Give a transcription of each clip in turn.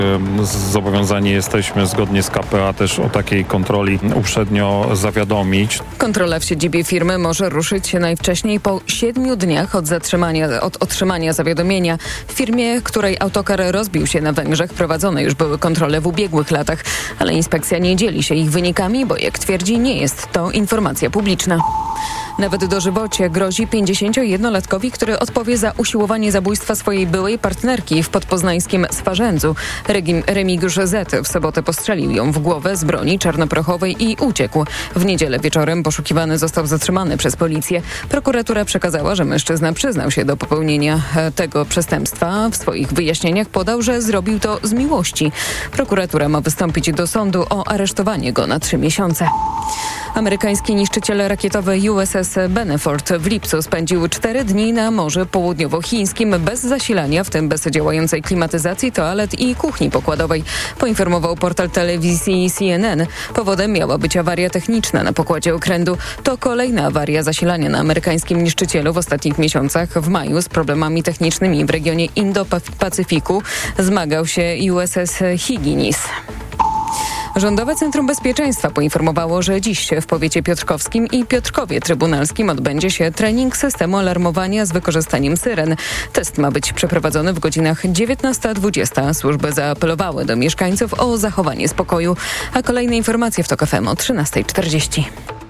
Zobowiązani jesteśmy zgodnie z KPA też o takiej kontroli uprzednio zawiadomić. Kontrola w siedzibie firmy może ruszyć najwcześniej po 7 dniach od otrzymania zawiadomienia. W firmie, której autokar rozbił się na Węgrzech, prowadzone już były kontrole w ubiegłych latach, ale inspekcja nie dzieli się ich wynikami, bo jak twierdzi, nie jest to informacja publiczna. Nawet dożywocie grozi 51-latkowi, który odpowie za usiłowanie zabójstwa swojej byłej partnerki w podpoznańskim Swarzędzu. Remigiusz Z. w sobotę postrzelił ją w głowę z broni czarnoprochowej i uciekł. W niedzielę wieczorem poszukiwany został zatrzymany przez policję. Prokuratura przekazała, że mężczyzna przyznał się do popełnienia tego przestępstwa. W swoich wyjaśnieniach podał, że zrobił to z miłości. Prokuratura ma wystąpić do sądu o aresztowanie go na 3 miesiące. Amerykański niszczyciel rakietowy USS Benefort w lipcu spędził 4 dni na Morzu Południowochińskim bez zasilania, w tym bez działającej klimatyzacji, toalet i kuchni pokładowej, poinformował portal telewizji CNN. Powodem miała być awaria techniczna na pokładzie okrętu. To kolejna awaria zasilania na amerykańskim niszczycielu w ostatnich miesiącach. W maju z problemami technicznymi w regionie Indo-Pacyfiku zmagał się USS Higginis. Rządowe Centrum Bezpieczeństwa poinformowało, że dziś w powiecie piotrkowskim i Piotrkowie Trybunalskim odbędzie się trening systemu alarmowania z wykorzystaniem syren. Test ma być przeprowadzony w godzinach 19:20. Służby zaapelowały do mieszkańców o zachowanie spokoju, a kolejne informacje w TOK FM o 13:40.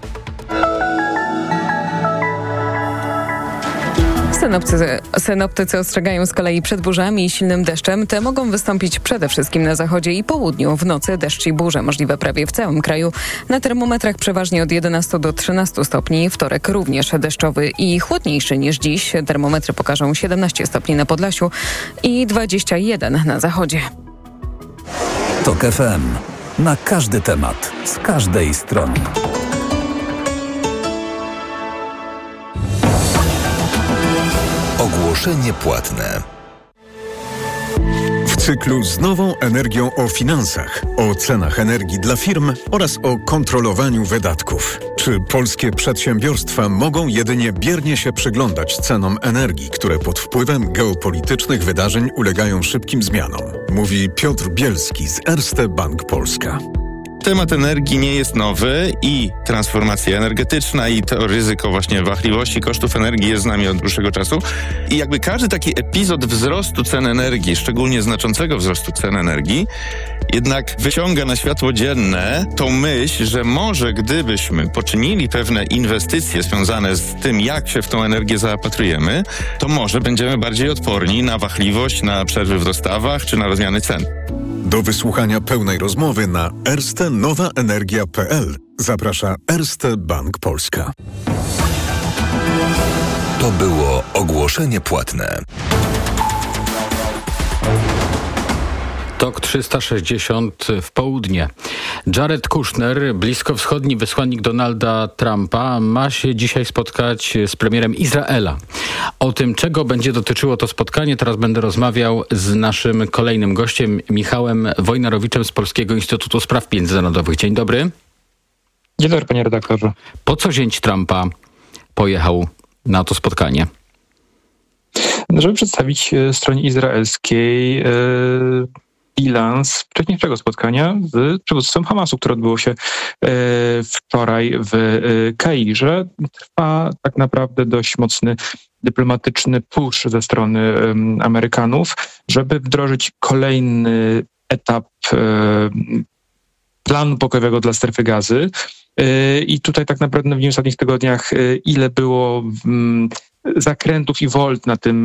Synoptycy ostrzegają z kolei przed burzami i silnym deszczem. Te mogą wystąpić przede wszystkim na zachodzie i południu. W nocy deszcz i burze możliwe prawie w całym kraju. Na termometrach przeważnie od 11 do 13 stopni. Wtorek również deszczowy i chłodniejszy niż dziś. Termometry pokażą 17 stopni na Podlasiu i 21 na zachodzie. TOK FM. Na każdy temat, z każdej strony. Ogłoszenie płatne. W cyklu z nową energią o finansach, o cenach energii dla firm oraz o kontrolowaniu wydatków. Czy polskie przedsiębiorstwa mogą jedynie biernie się przyglądać cenom energii, które pod wpływem geopolitycznych wydarzeń ulegają szybkim zmianom? Mówi Piotr Bielski z Erste Bank Polska. Temat energii nie jest nowy i transformacja energetyczna i to ryzyko właśnie wahliwości kosztów energii jest z nami od dłuższego czasu. I jakby każdy taki epizod wzrostu cen energii, szczególnie znaczącego wzrostu cen energii, jednak wyciąga na światło dzienne tą myśl, że może gdybyśmy poczynili pewne inwestycje związane z tym, jak się w tą energię zaopatrujemy, to może będziemy bardziej odporni na wahliwość, na przerwy w dostawach czy na rozmiany cen. Do wysłuchania pełnej rozmowy na erstenowaenergia.pl zaprasza Erste Bank Polska. To było ogłoszenie płatne. TOK 360 w południe. Jared Kushner, bliskowschodni wysłannik Donalda Trumpa, ma się dzisiaj spotkać z premierem Izraela. O tym, czego będzie dotyczyło to spotkanie, teraz będę rozmawiał z naszym kolejnym gościem, Michałem Wojnarowiczem z Polskiego Instytutu Spraw Międzynarodowych. Dzień dobry. Dzień dobry, panie redaktorze. Po co zięć Trumpa pojechał na to spotkanie? Żeby przedstawić stronie izraelskiej bilans wcześniejszego spotkania z przywództwem Hamasu, które odbyło się wczoraj w Kairze. Trwa tak naprawdę dość mocny dyplomatyczny push ze strony Amerykanów, żeby wdrożyć kolejny etap planu pokojowego dla strefy Gazy. I tutaj tak naprawdę w ostatnich tygodniach ile było zakrętów i wolt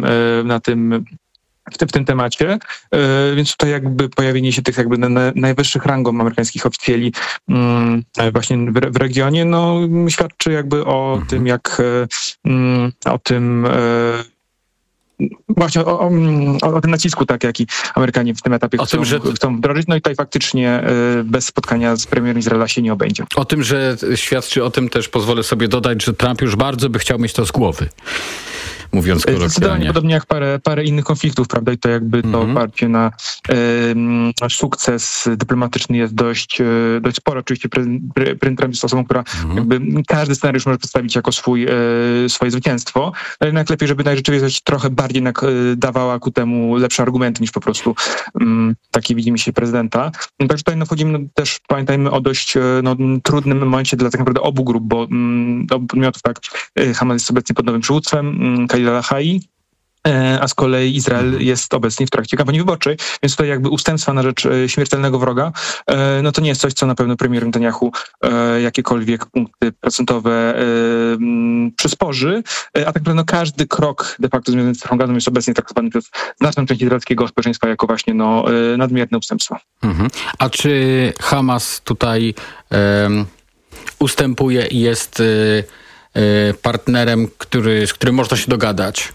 w tym temacie, więc tutaj jakby pojawienie się tych jakby najwyższych rangą amerykańskich oficjeli właśnie w regionie, no świadczy jakby o tym, jak o tym właśnie o tym nacisku, tak, jaki Amerykanie w tym etapie chcą wdrożyć. No i tutaj faktycznie bez spotkania z premierem Izraela się nie obędzie. O tym, że świadczy o tym też pozwolę sobie dodać, że Trump już bardzo by chciał mieć to z głowy. mówiąc kolokwialnie. Zdecydowanie, podobnie jak parę innych konfliktów, prawda? I to jakby to oparcie na sukces dyplomatyczny jest dość sporo. Oczywiście prezydent Trump jest osobą, która jakby każdy scenariusz może przedstawić jako swoje zwycięstwo, ale jednak lepiej, żeby rzeczywistość trochę bardziej dawała ku temu lepsze argumenty niż po prostu taki widzimy się prezydenta. Także tutaj wchodzimy też, pamiętajmy o dość trudnym momencie dla tak naprawdę obu grup, bo obu podmiotów, tak, Hamas jest obecnie pod nowym przywództwem, Khalil al-Hayy, a z kolei Izrael jest obecnie w trakcie kampanii wyborczej, więc tutaj jakby ustępstwa na rzecz śmiertelnego wroga, no to nie jest coś, co na pewno premier Netanyahu jakiekolwiek punkty procentowe przysporzy, a tak naprawdę każdy krok de facto związany z strefą gazową jest obecnie traktowany przez znaczną część izraelskiego społeczeństwa jako właśnie nadmierne ustępstwo. A czy Hamas tutaj ustępuje i jest partnerem, z którym można się dogadać?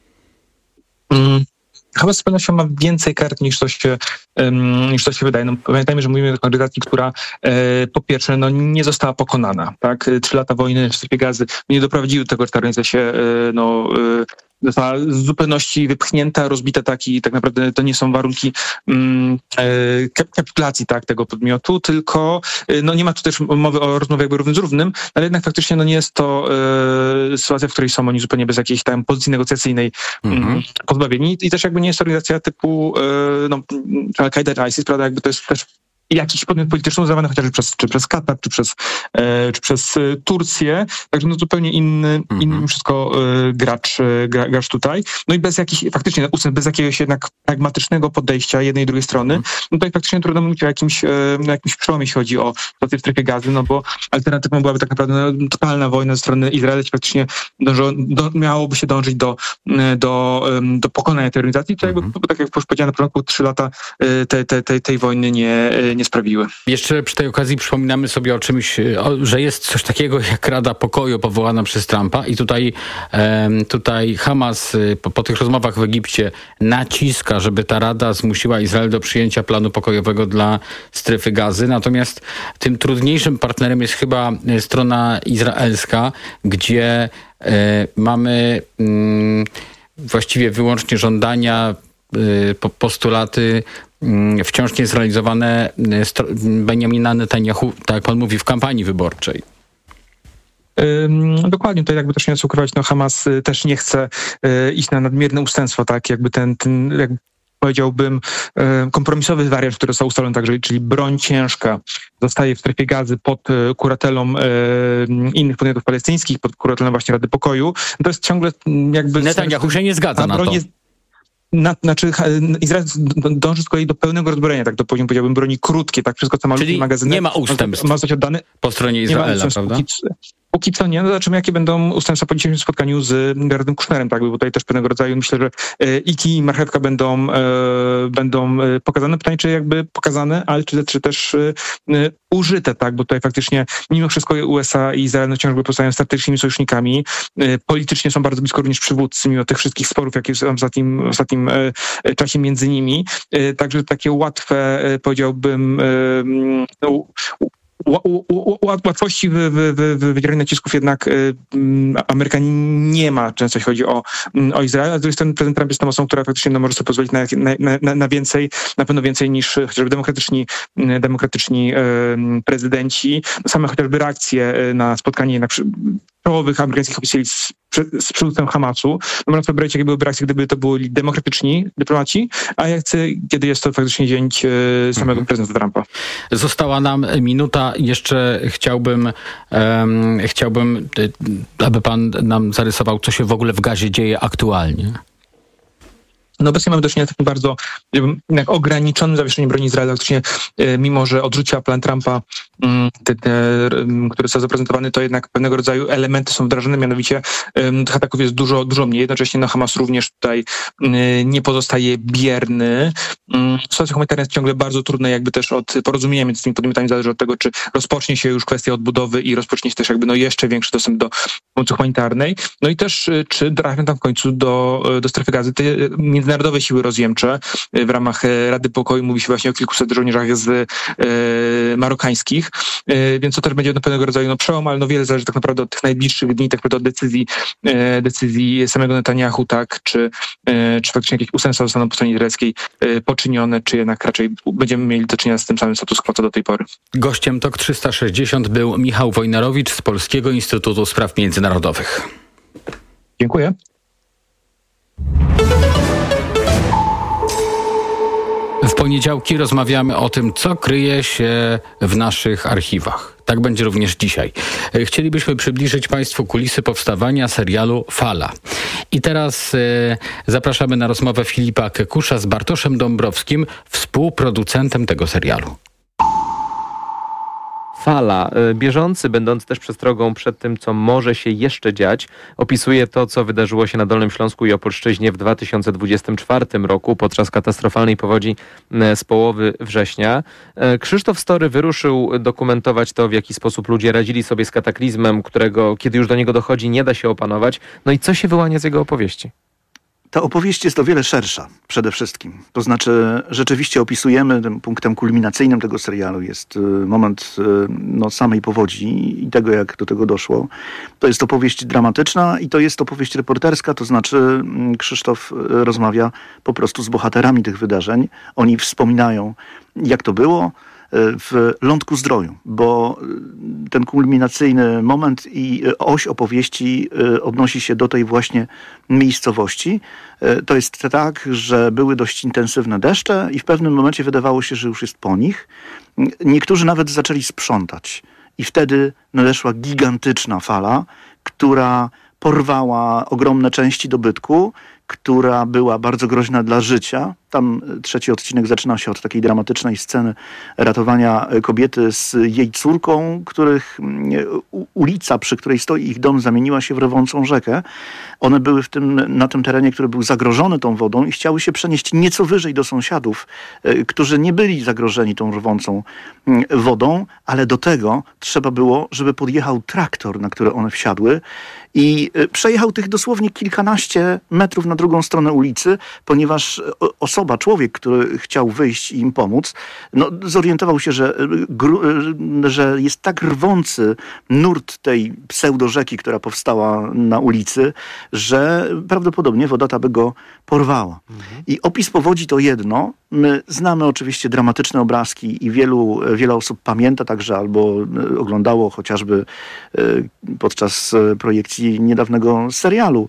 Hamas z pewnością ma więcej kart niż to się wydaje. No, pamiętajmy, że mówimy o organizacji, która po pierwsze nie została pokonana. Tak? 3 lata wojny w strefie Gazy nie doprowadziły do tego, że ta organizacja się została z zupełności wypchnięta, rozbita, i tak naprawdę to nie są warunki kapitulacji tego podmiotu, tylko nie ma tu też mowy o rozmowie jakby równy z równym, ale jednak faktycznie nie jest to sytuacja, w której są oni zupełnie bez jakiejś tam pozycji negocjacyjnej pozbawieni i też jakby nie jest organizacja typu Al-Qaida czy ISIS, prawda, jakby to jest też jakiś podmiot polityczny uznawany chociażby przez Katar, czy przez Turcję. Także zupełnie inny wszystko gracz tutaj. No i bez jakichś, faktycznie bez jakiegoś jednak pragmatycznego podejścia jednej i drugiej strony, tutaj faktycznie trudno mówić o jakimś przełomie, jeśli chodzi o sytuację w strefie Gazy, bo alternatywą byłaby tak naprawdę totalna wojna ze strony Izraela, faktycznie miałoby się dążyć do pokonania tej organizacji. To jakby, tak jak już powiedziałem na początku, 3 lata tej wojny nie sprawiły. Jeszcze przy tej okazji przypominamy sobie o czymś, że jest coś takiego jak Rada Pokoju powołana przez Trumpa i tutaj Hamas po tych rozmowach w Egipcie naciska, żeby ta Rada zmusiła Izrael do przyjęcia planu pokojowego dla strefy Gazy. Natomiast tym trudniejszym partnerem jest chyba strona izraelska, gdzie mamy właściwie wyłącznie żądania, postulaty wciąż niezrealizowane Benjamina Netanyahu, tak jak pan mówi, w kampanii wyborczej. Dokładnie, to jakby też nie chcę ukrywać, Hamas też nie chce iść na nadmierne ustępstwo, tak, jakby ten jakby powiedziałbym, kompromisowy wariant, który został ustalony także, czyli broń ciężka zostaje w strefie Gazy pod kuratelą innych podmiotów palestyńskich, pod kuratelą właśnie Rady Pokoju. To jest ciągle jakby... Netanyahu się nie zgadza na to. Izrael dąży z kolei do pełnego rozbrojenia, tak do poziomu, powiedziałbym, broni krótkie, tak, wszystko co ma czyli magazyny. Nie ma ustępstw ma zostać oddane po stronie Izraela, prawda? Póki co nie, zobaczymy, jakie będą ustępstwa po dzisiejszym spotkaniu z Gerardem Kushnerem, tak, bo tutaj też pewnego rodzaju, myślę, że i kij, i marchewka będą pokazane. Pytanie, czy jakby pokazane, ale czy też użyte, tak, bo tutaj faktycznie mimo wszystko USA i Izrael wciąż pozostają strategicznymi sojusznikami. Politycznie są bardzo blisko również przywódcy, mimo tych wszystkich sporów, jakie są w ostatnim czasie między nimi. Także takie łatwe, powiedziałbym, łatwości w wydzieraniu nacisków jednak Ameryka nie ma często, jeśli chodzi o Izrael, a z drugiej strony prezydent Trump jest tą osobą, która faktycznie może sobie pozwolić na więcej, na pewno więcej niż chociażby demokratyczni prezydenci. Same chociażby reakcje na spotkanie czołowych amerykańskich oficjeli z przywódcą Hamasu. Można sobie brać, jakie byłyby reakcje, gdyby to byli demokratyczni dyplomaci, a jak chcę, kiedy jest to faktycznie dzień samego prezydenta Trumpa. Została nam minuta. Jeszcze chciałbym, aby pan nam zarysował, co się w ogóle w Gazie dzieje aktualnie. Obecnie mamy do czynienia z takim bardzo ograniczonym zawieszeniem broni Izraela, mimo że odrzuciła plan Trumpa, który został zaprezentowany, to jednak pewnego rodzaju elementy są wdrażane, mianowicie tych ataków jest dużo mniej. Jednocześnie Hamas również tutaj nie pozostaje bierny. Sytuacja humanitarna jest ciągle bardzo trudna, jakby też od porozumienia między tymi podmiotami zależy od tego, czy rozpocznie się już kwestia odbudowy i rozpocznie się też jeszcze większy dostęp do pomocy humanitarnej. No i też, czy trafią tam w końcu do strefy Gazy te międzynarodowe międzynarodowe siły rozjemcze. W ramach Rady Pokoju mówi się właśnie o kilkuset żołnierzach marokańskich, więc to też będzie pewnego rodzaju przełom, ale wiele zależy tak naprawdę od tych najbliższych dni, tak naprawdę od decyzji samego Netanyahu, tak, czy faktycznie jakieś ustępstwa zostaną po stronie izraelskiej poczynione, czy jednak raczej będziemy mieli do czynienia z tym samym status quo co do tej pory. Gościem TOK 360 był Michał Wojnarowicz z Polskiego Instytutu Spraw Międzynarodowych. Dziękuję. W poniedziałki rozmawiamy o tym, co kryje się w naszych archiwach. Tak będzie również dzisiaj. Chcielibyśmy przybliżyć Państwu kulisy powstawania serialu Fala. I teraz zapraszamy na rozmowę Filipa Kekusza z Bartoszem Dąbrowskim, współproducentem tego serialu. Fala, bieżący, będący też przestrogą przed tym, co może się jeszcze dziać, opisuje to, co wydarzyło się na Dolnym Śląsku i Opolszczyźnie w 2024 roku podczas katastrofalnej powodzi z połowy września. Krzysztof Story wyruszył dokumentować to, w jaki sposób ludzie radzili sobie z kataklizmem, którego, kiedy już do niego dochodzi, nie da się opanować. No i co się wyłania z jego opowieści? Ta opowieść jest o wiele szersza przede wszystkim. To znaczy rzeczywiście opisujemy, tym punktem kulminacyjnym tego serialu jest moment samej powodzi i tego, jak do tego doszło. To jest opowieść dramatyczna i to jest opowieść reporterska, to znaczy Krzysztof rozmawia po prostu z bohaterami tych wydarzeń. Oni wspominają, jak to było w Lądku-Zdroju, bo ten kulminacyjny moment i oś opowieści odnosi się do tej właśnie miejscowości. To jest tak, że były dość intensywne deszcze i w pewnym momencie wydawało się, że już jest po nich. Niektórzy nawet zaczęli sprzątać i wtedy nadeszła gigantyczna fala, która porwała ogromne części dobytku, która była bardzo groźna dla życia. Tam trzeci odcinek zaczyna się od takiej dramatycznej sceny ratowania kobiety z jej córką, których ulica, przy której stoi ich dom, zamieniła się w rwącą rzekę. One były na tym terenie, który był zagrożony tą wodą i chciały się przenieść nieco wyżej do sąsiadów, którzy nie byli zagrożeni tą rwącą wodą, ale do tego trzeba było, żeby podjechał traktor, na który one wsiadły i przejechał tych dosłownie kilkanaście metrów na drugą stronę ulicy, ponieważ człowiek, który chciał wyjść i im pomóc, zorientował się, że jest tak rwący nurt tej pseudo-rzeki, która powstała na ulicy, że prawdopodobnie woda ta by go porwała. I opis powodzi to jedno. My znamy oczywiście dramatyczne obrazki i wiele osób pamięta także albo oglądało chociażby podczas projekcji niedawnego serialu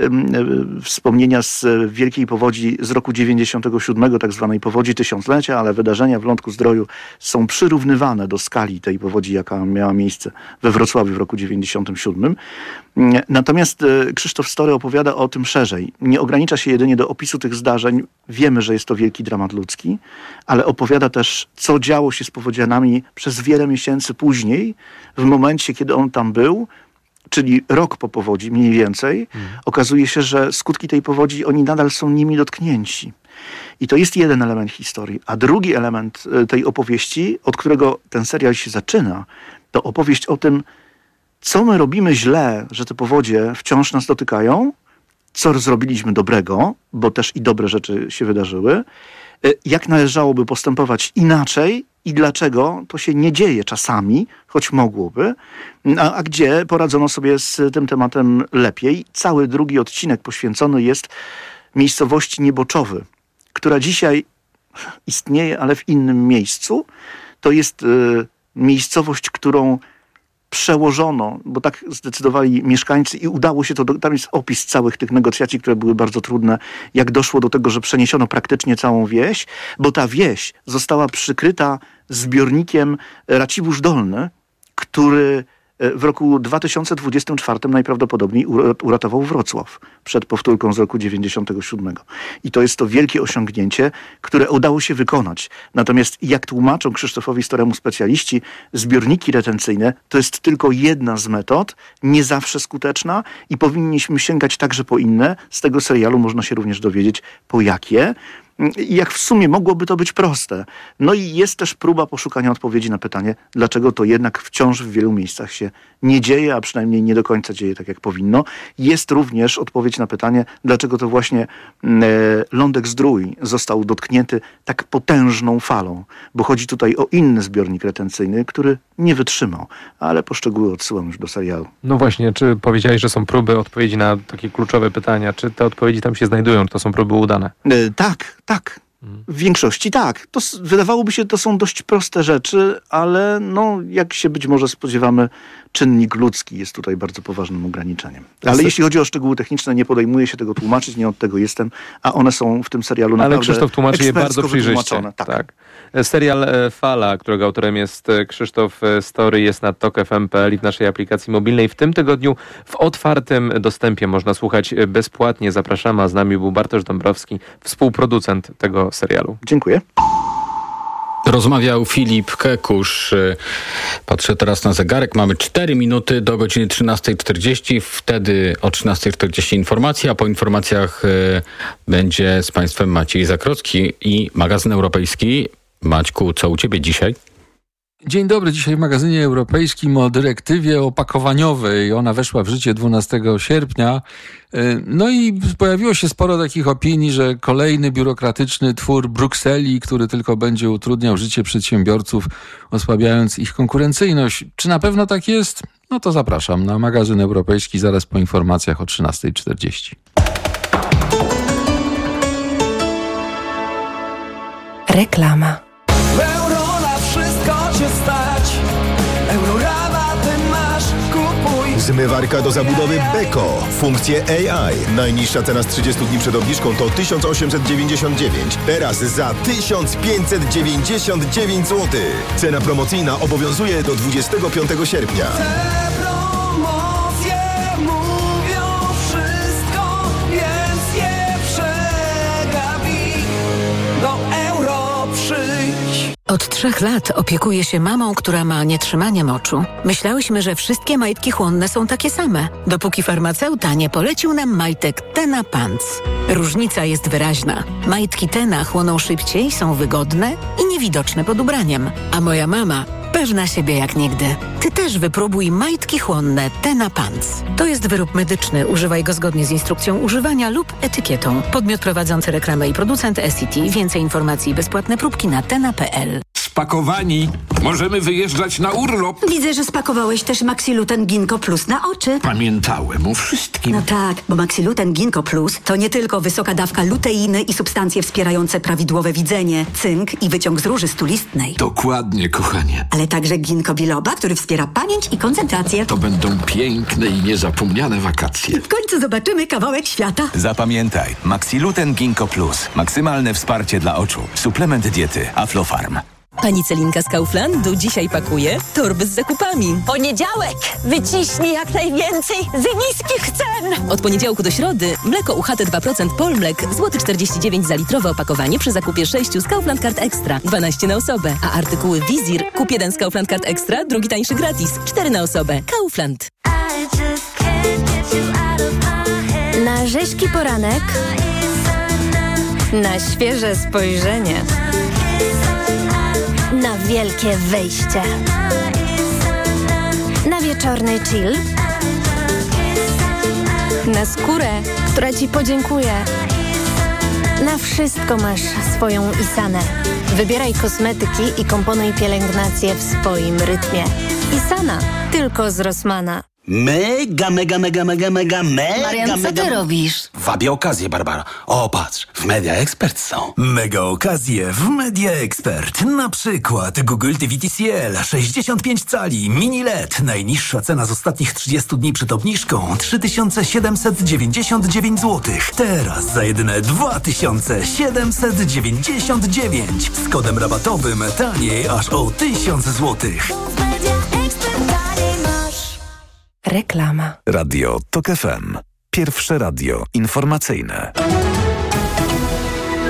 wspomnienia z wielkiej powodzi z roku 97, tak zwanej powodzi tysiąclecia, ale wydarzenia w Lądku-Zdroju są przyrównywane do skali tej powodzi, jaka miała miejsce we Wrocławiu w roku 97. Natomiast Krzysztof Story opowiada o tym szerzej. Nie ogranicza się jedynie do opisu tych zdarzeń. Wiemy, że jest to wielki dramat ludzki, ale opowiada też, co działo się z powodzianami przez wiele miesięcy później, w momencie, kiedy on tam był, czyli rok po powodzi mniej więcej. Okazuje się, że skutki tej powodzi, oni nadal są nimi dotknięci. I to jest jeden element historii. A drugi element tej opowieści, od którego ten serial się zaczyna, to opowieść o tym, co my robimy źle, że te powodzie wciąż nas dotykają, co zrobiliśmy dobrego, bo też i dobre rzeczy się wydarzyły, jak należałoby postępować inaczej i dlaczego to się nie dzieje czasami, choć mogłoby, a gdzie poradzono sobie z tym tematem lepiej. Cały drugi odcinek poświęcony jest miejscowości Nieboczowy, która dzisiaj istnieje, ale w innym miejscu. To jest miejscowość, którą przełożono, bo tak zdecydowali mieszkańcy i udało się to, tam jest opis całych tych negocjacji, które były bardzo trudne, jak doszło do tego, że przeniesiono praktycznie całą wieś, bo ta wieś została przykryta zbiornikiem Racibórz Dolny, który w roku 2024 najprawdopodobniej uratował Wrocław przed powtórką z roku 97. I to jest to wielkie osiągnięcie, które udało się wykonać. Natomiast jak tłumaczą Krzysztofowi Storemu specjaliści, zbiorniki retencyjne to jest tylko jedna z metod, nie zawsze skuteczna i powinniśmy sięgać także po inne. Z tego serialu można się również dowiedzieć, po jakie. I jak w sumie mogłoby to być proste. No i jest też próba poszukania odpowiedzi na pytanie, dlaczego to jednak wciąż w wielu miejscach się nie dzieje, a przynajmniej nie do końca dzieje tak, jak powinno. Jest również odpowiedź na pytanie, dlaczego to właśnie Lądek-Zdrój został dotknięty tak potężną falą, bo chodzi tutaj o inny zbiornik retencyjny, który nie wytrzymał, ale poszczegóły odsyłam już do serialu. No właśnie, czy powiedziałeś, że są próby odpowiedzi na takie kluczowe pytania, czy te odpowiedzi tam się znajdują, czy to są próby udane? Tak. W większości tak. Wydawałoby się, to są dość proste rzeczy, ale no, jak się być może spodziewamy, czynnik ludzki jest tutaj bardzo poważnym ograniczeniem. Ale jeśli chodzi o szczegóły techniczne, nie podejmuję się tego tłumaczyć, nie od tego jestem, a one są w tym serialu naprawdę ale Krzysztof tłumaczy je bardzo przejrzyście. Tak. Serial Fala, którego autorem jest Krzysztof Story, jest na TOK.FM.pl i w naszej aplikacji mobilnej. W tym tygodniu w otwartym dostępie można słuchać bezpłatnie. Zapraszamy, a z nami był Bartosz Dąbrowski, współproducent tego serialu. Dziękuję. Rozmawiał Filip Kekusz. Patrzę teraz na zegarek. Mamy 4 minuty do godziny 13:40. Wtedy o 13:40 informacja, a po informacjach będzie z Państwem Maciej Zakrocki i Magazyn Europejski. Maćku, co u Ciebie dzisiaj? Dzień dobry. Dzisiaj w Magazynie Europejskim o dyrektywie opakowaniowej. Ona weszła w życie 12 sierpnia. No i pojawiło się sporo takich opinii, że kolejny biurokratyczny twór Brukseli, który tylko będzie utrudniał życie przedsiębiorców, osłabiając ich konkurencyjność. Czy na pewno tak jest? No to zapraszam na Magazyn Europejski zaraz po informacjach o 13:40. Reklama. Zmywarka do zabudowy Beko. Funkcje AI. Najniższa cena z 30 dni przed obniżką to 1899. Teraz za 1599 zł. Cena promocyjna obowiązuje do 25 sierpnia. Te promocje mówią wszystko, więc je przegapi. Do Euro przyjdź. Od 3 lat opiekuję się mamą, która ma nietrzymanie moczu. Myślałyśmy, że wszystkie majtki chłonne są takie same, dopóki farmaceuta nie polecił nam majtek Tena Pants. Różnica jest wyraźna. Majtki Tena chłoną szybciej, są wygodne i niewidoczne pod ubraniem. A moja mama pewna siebie jak nigdy. Ty też wypróbuj majtki chłonne Tena Pants. To jest wyrób medyczny. Używaj go zgodnie z instrukcją używania lub etykietą. Podmiot prowadzący reklamę i producent SCT. Więcej informacji i bezpłatne próbki na tena.pl. Spakowani. Możemy wyjeżdżać na urlop. Widzę, że spakowałeś też Maxiluten Ginkgo Plus na oczy. Pamiętałem o wszystkim. No tak, bo Maxiluten Ginkgo Plus to nie tylko wysoka dawka luteiny i substancje wspierające prawidłowe widzenie, cynk i wyciąg z róży stulistnej. Dokładnie, kochanie. Ale także ginkgo biloba, który wspiera pamięć i koncentrację. To będą piękne i niezapomniane wakacje. W końcu zobaczymy kawałek świata. Zapamiętaj, Maxiluten Ginkgo Plus. Maksymalne wsparcie dla oczu. Suplement diety Aflofarm. Pani Celinka z Kauflandu dzisiaj pakuje torby z zakupami. Poniedziałek! Wyciśnij jak najwięcej z niskich cen! Od poniedziałku do środy mleko UHT 2% Polmlek, złoty 49 za litrowe opakowanie przy zakupie 6 z Kaufland Card Extra, 12 na osobę. A artykuły Wizir, kup 1 z Kaufland Card Extra, drugi tańszy gratis, 4 na osobę. Kaufland. Na rzeźki poranek, na świeże spojrzenie, na wielkie wejście, na wieczorny chill, na skórę, która Ci podziękuje. Na wszystko masz swoją Isanę. Wybieraj kosmetyki i komponuj pielęgnację w swoim rytmie. Isana, tylko z Rossmana. Mega. Marian, co ty robisz? Wabię okazję, Barbara. O, patrz, w Media Expert są. Mega okazje w Media Expert. Na przykład Google TV TCL 65 cali mini LED. Najniższa cena z ostatnich 30 dni przed obniżką 3799 zł. Teraz za jedyne 2799. Z kodem rabatowym taniej aż o 1000 zł. Reklama. Radio TOK FM. Pierwsze radio informacyjne.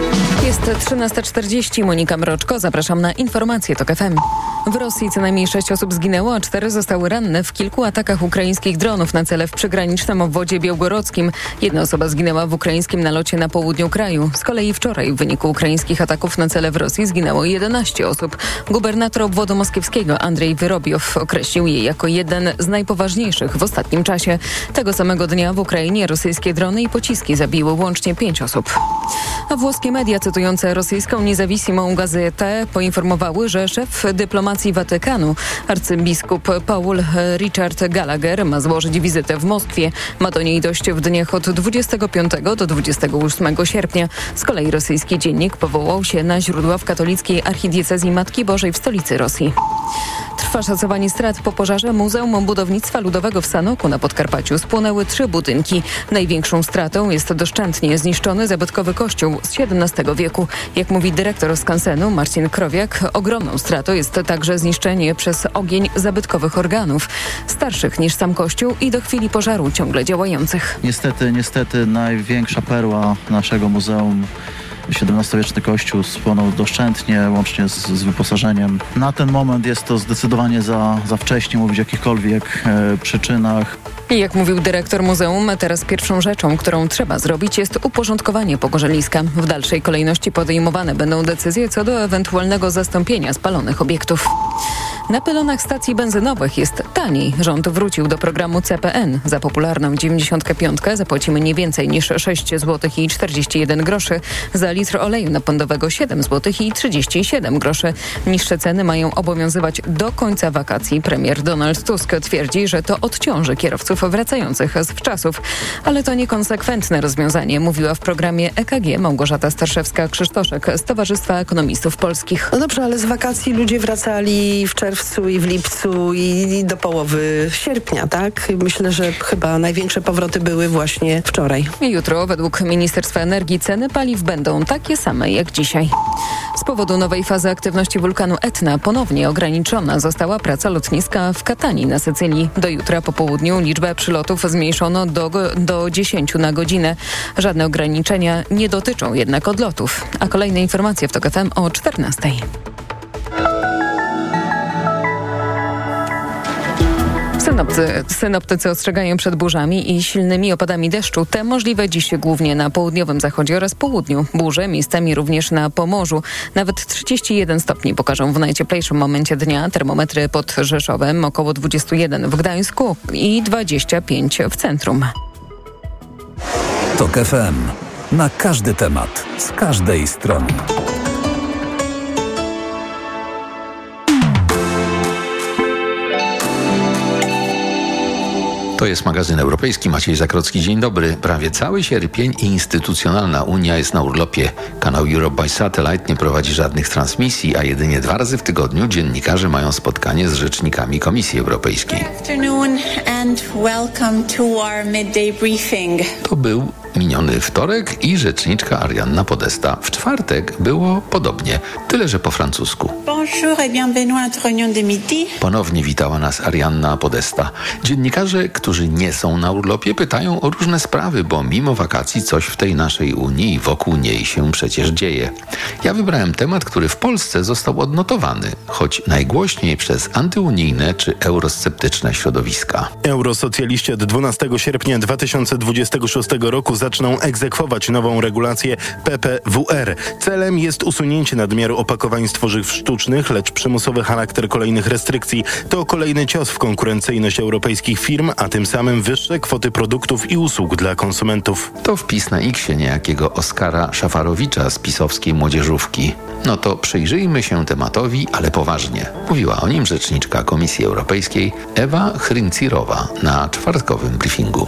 Jest 13:40. Monika Mroczko. Zapraszam na informacje TOK FM. W Rosji co najmniej 6 osób zginęło, a 4 zostały ranne w kilku atakach ukraińskich dronów na cele w przygranicznym obwodzie białgorodzkim. 1 osoba zginęła w ukraińskim nalocie na południu kraju. Z kolei wczoraj w wyniku ukraińskich ataków na cele w Rosji zginęło 11 osób. Gubernator obwodu moskiewskiego Andrzej Wyrobiow określił je jako jeden z najpoważniejszych w ostatnim czasie. Tego samego dnia w Ukrainie rosyjskie drony i pociski zabiły łącznie 5 osób. A włoskie media cytujące rosyjską Niezawisłą Gazetę poinformowały, że szef dyplomacji Watykanu, arcybiskup Paul Richard Gallagher, ma złożyć wizytę w Moskwie. Ma do niej dojść w dniach od 25 do 28 sierpnia. Z kolei rosyjski dziennik powołał się na źródła w katolickiej archidiecezji Matki Bożej w stolicy Rosji. Trwa szacowanie strat po pożarze Muzeum Budownictwa Ludowego w Sanoku na Podkarpaciu. Spłonęły 3 budynki. Największą stratą jest doszczętnie zniszczony zabytkowy kościół z XVII wieku. Jak mówi dyrektor skansenu Marcin Krowiak, ogromną stratą jest także zniszczenie przez ogień zabytkowych organów, starszych niż sam kościół i do chwili pożaru ciągle działających. Niestety największa perła naszego muzeum, XVII-wieczny kościół, spłonął doszczętnie, łącznie z wyposażeniem. Na ten moment jest to zdecydowanie za wcześnie mówić o jakichkolwiek przyczynach. I jak mówił dyrektor muzeum, teraz pierwszą rzeczą, którą trzeba zrobić, jest uporządkowanie pogorzeliska. W dalszej kolejności podejmowane będą decyzje co do ewentualnego zastąpienia spalonych obiektów. Na pylonach stacji benzynowych jest taniej. Rząd wrócił do programu CPN. Za popularną 95 zapłacimy nie więcej niż 6 zł i 41 groszy. Za litr oleju napędowego 7 zł i 37 groszy. Niższe ceny mają obowiązywać do końca wakacji. Premier Donald Tusk twierdzi, że to odciąży kierowców wracających z wczasów. Ale to niekonsekwentne rozwiązanie, mówiła w programie EKG Małgorzata Starszewska-Krzysztoszek z Towarzystwa Ekonomistów Polskich. No dobrze, ale z wakacji ludzie wracali w czerwcu i w lipcu i do połowy sierpnia, tak? Myślę, że chyba największe powroty były właśnie wczoraj. Jutro według Ministerstwa Energii ceny paliw będą takie same jak dzisiaj. Z powodu nowej fazy aktywności wulkanu Etna ponownie ograniczona została praca lotniska w Katani na Sycylii. Do jutra po południu liczbę przylotów zmniejszono do 10 na godzinę. Żadne ograniczenia nie dotyczą jednak odlotów. A kolejne informacje w TOK FM o 14:00. Synoptycy ostrzegają przed burzami i silnymi opadami deszczu. Te możliwe dziś głównie na południowym zachodzie oraz południu. Burze miejscami również na Pomorzu. Nawet 31 stopni pokażą w najcieplejszym momencie dnia. Termometry pod Rzeszowem około 21 w Gdańsku i 25 w centrum. TOK FM. Na każdy temat, z każdej strony. To jest magazyn europejski. Maciej Zakrocki, dzień dobry. Prawie cały sierpień i instytucjonalna Unia jest na urlopie. Kanał Europe by Satellite nie prowadzi żadnych transmisji, a jedynie 2 razy w tygodniu dziennikarze mają spotkanie z rzecznikami Komisji Europejskiej. To był miniony wtorek i rzeczniczka Arianna Podesta. W czwartek było podobnie, tyle że po francusku. Ponownie witała nas Arianna Podesta. Dziennikarze, którzy nie są na urlopie, pytają o różne sprawy, bo mimo wakacji coś w tej naszej Unii i wokół niej się przecież dzieje. Ja wybrałem temat, który w Polsce został odnotowany, choć najgłośniej przez antyunijne czy eurosceptyczne środowiska. Eurosocjaliści od 12 sierpnia 2026 roku zaczną egzekwować nową regulację PPWR. Celem jest usunięcie nadmiaru opakowań z tworzyw sztucznych, lecz przymusowy charakter kolejnych restrykcji to kolejny cios w konkurencyjność europejskich firm, a tym samym wyższe kwoty produktów i usług dla konsumentów. To wpis na X-ie niejakiego Oskara Szafarowicza z pisowskiej młodzieżówki. No to przyjrzyjmy się tematowi, ale poważnie. Mówiła o nim rzeczniczka Komisji Europejskiej Ewa Hryncirowa na czwartkowym briefingu.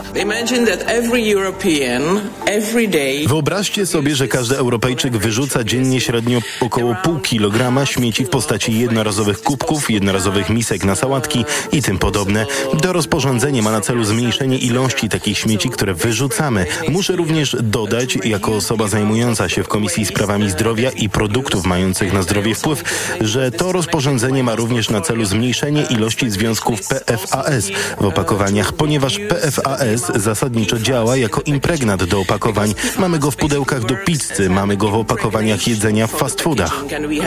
Wyobraźcie sobie, że każdy Europejczyk wyrzuca dziennie średnio około pół kilograma śmieci w postaci jednorazowych kubków, jednorazowych misek na sałatki i tym podobne. To rozporządzenie ma na celu zmniejszenie ilości takich śmieci, które wyrzucamy. Muszę również dodać, jako osoba zajmująca się w Komisji Sprawami Zdrowia i produktów mających na zdrowie wpływ, że to rozporządzenie ma również na celu zmniejszenie ilości związków PFAS w opakowaniach, ponieważ PFAS zasadniczo działa jako impregnant laminat do opakowań. Mamy go w pudełkach do pizzy, mamy go w opakowaniach jedzenia w fast foodach.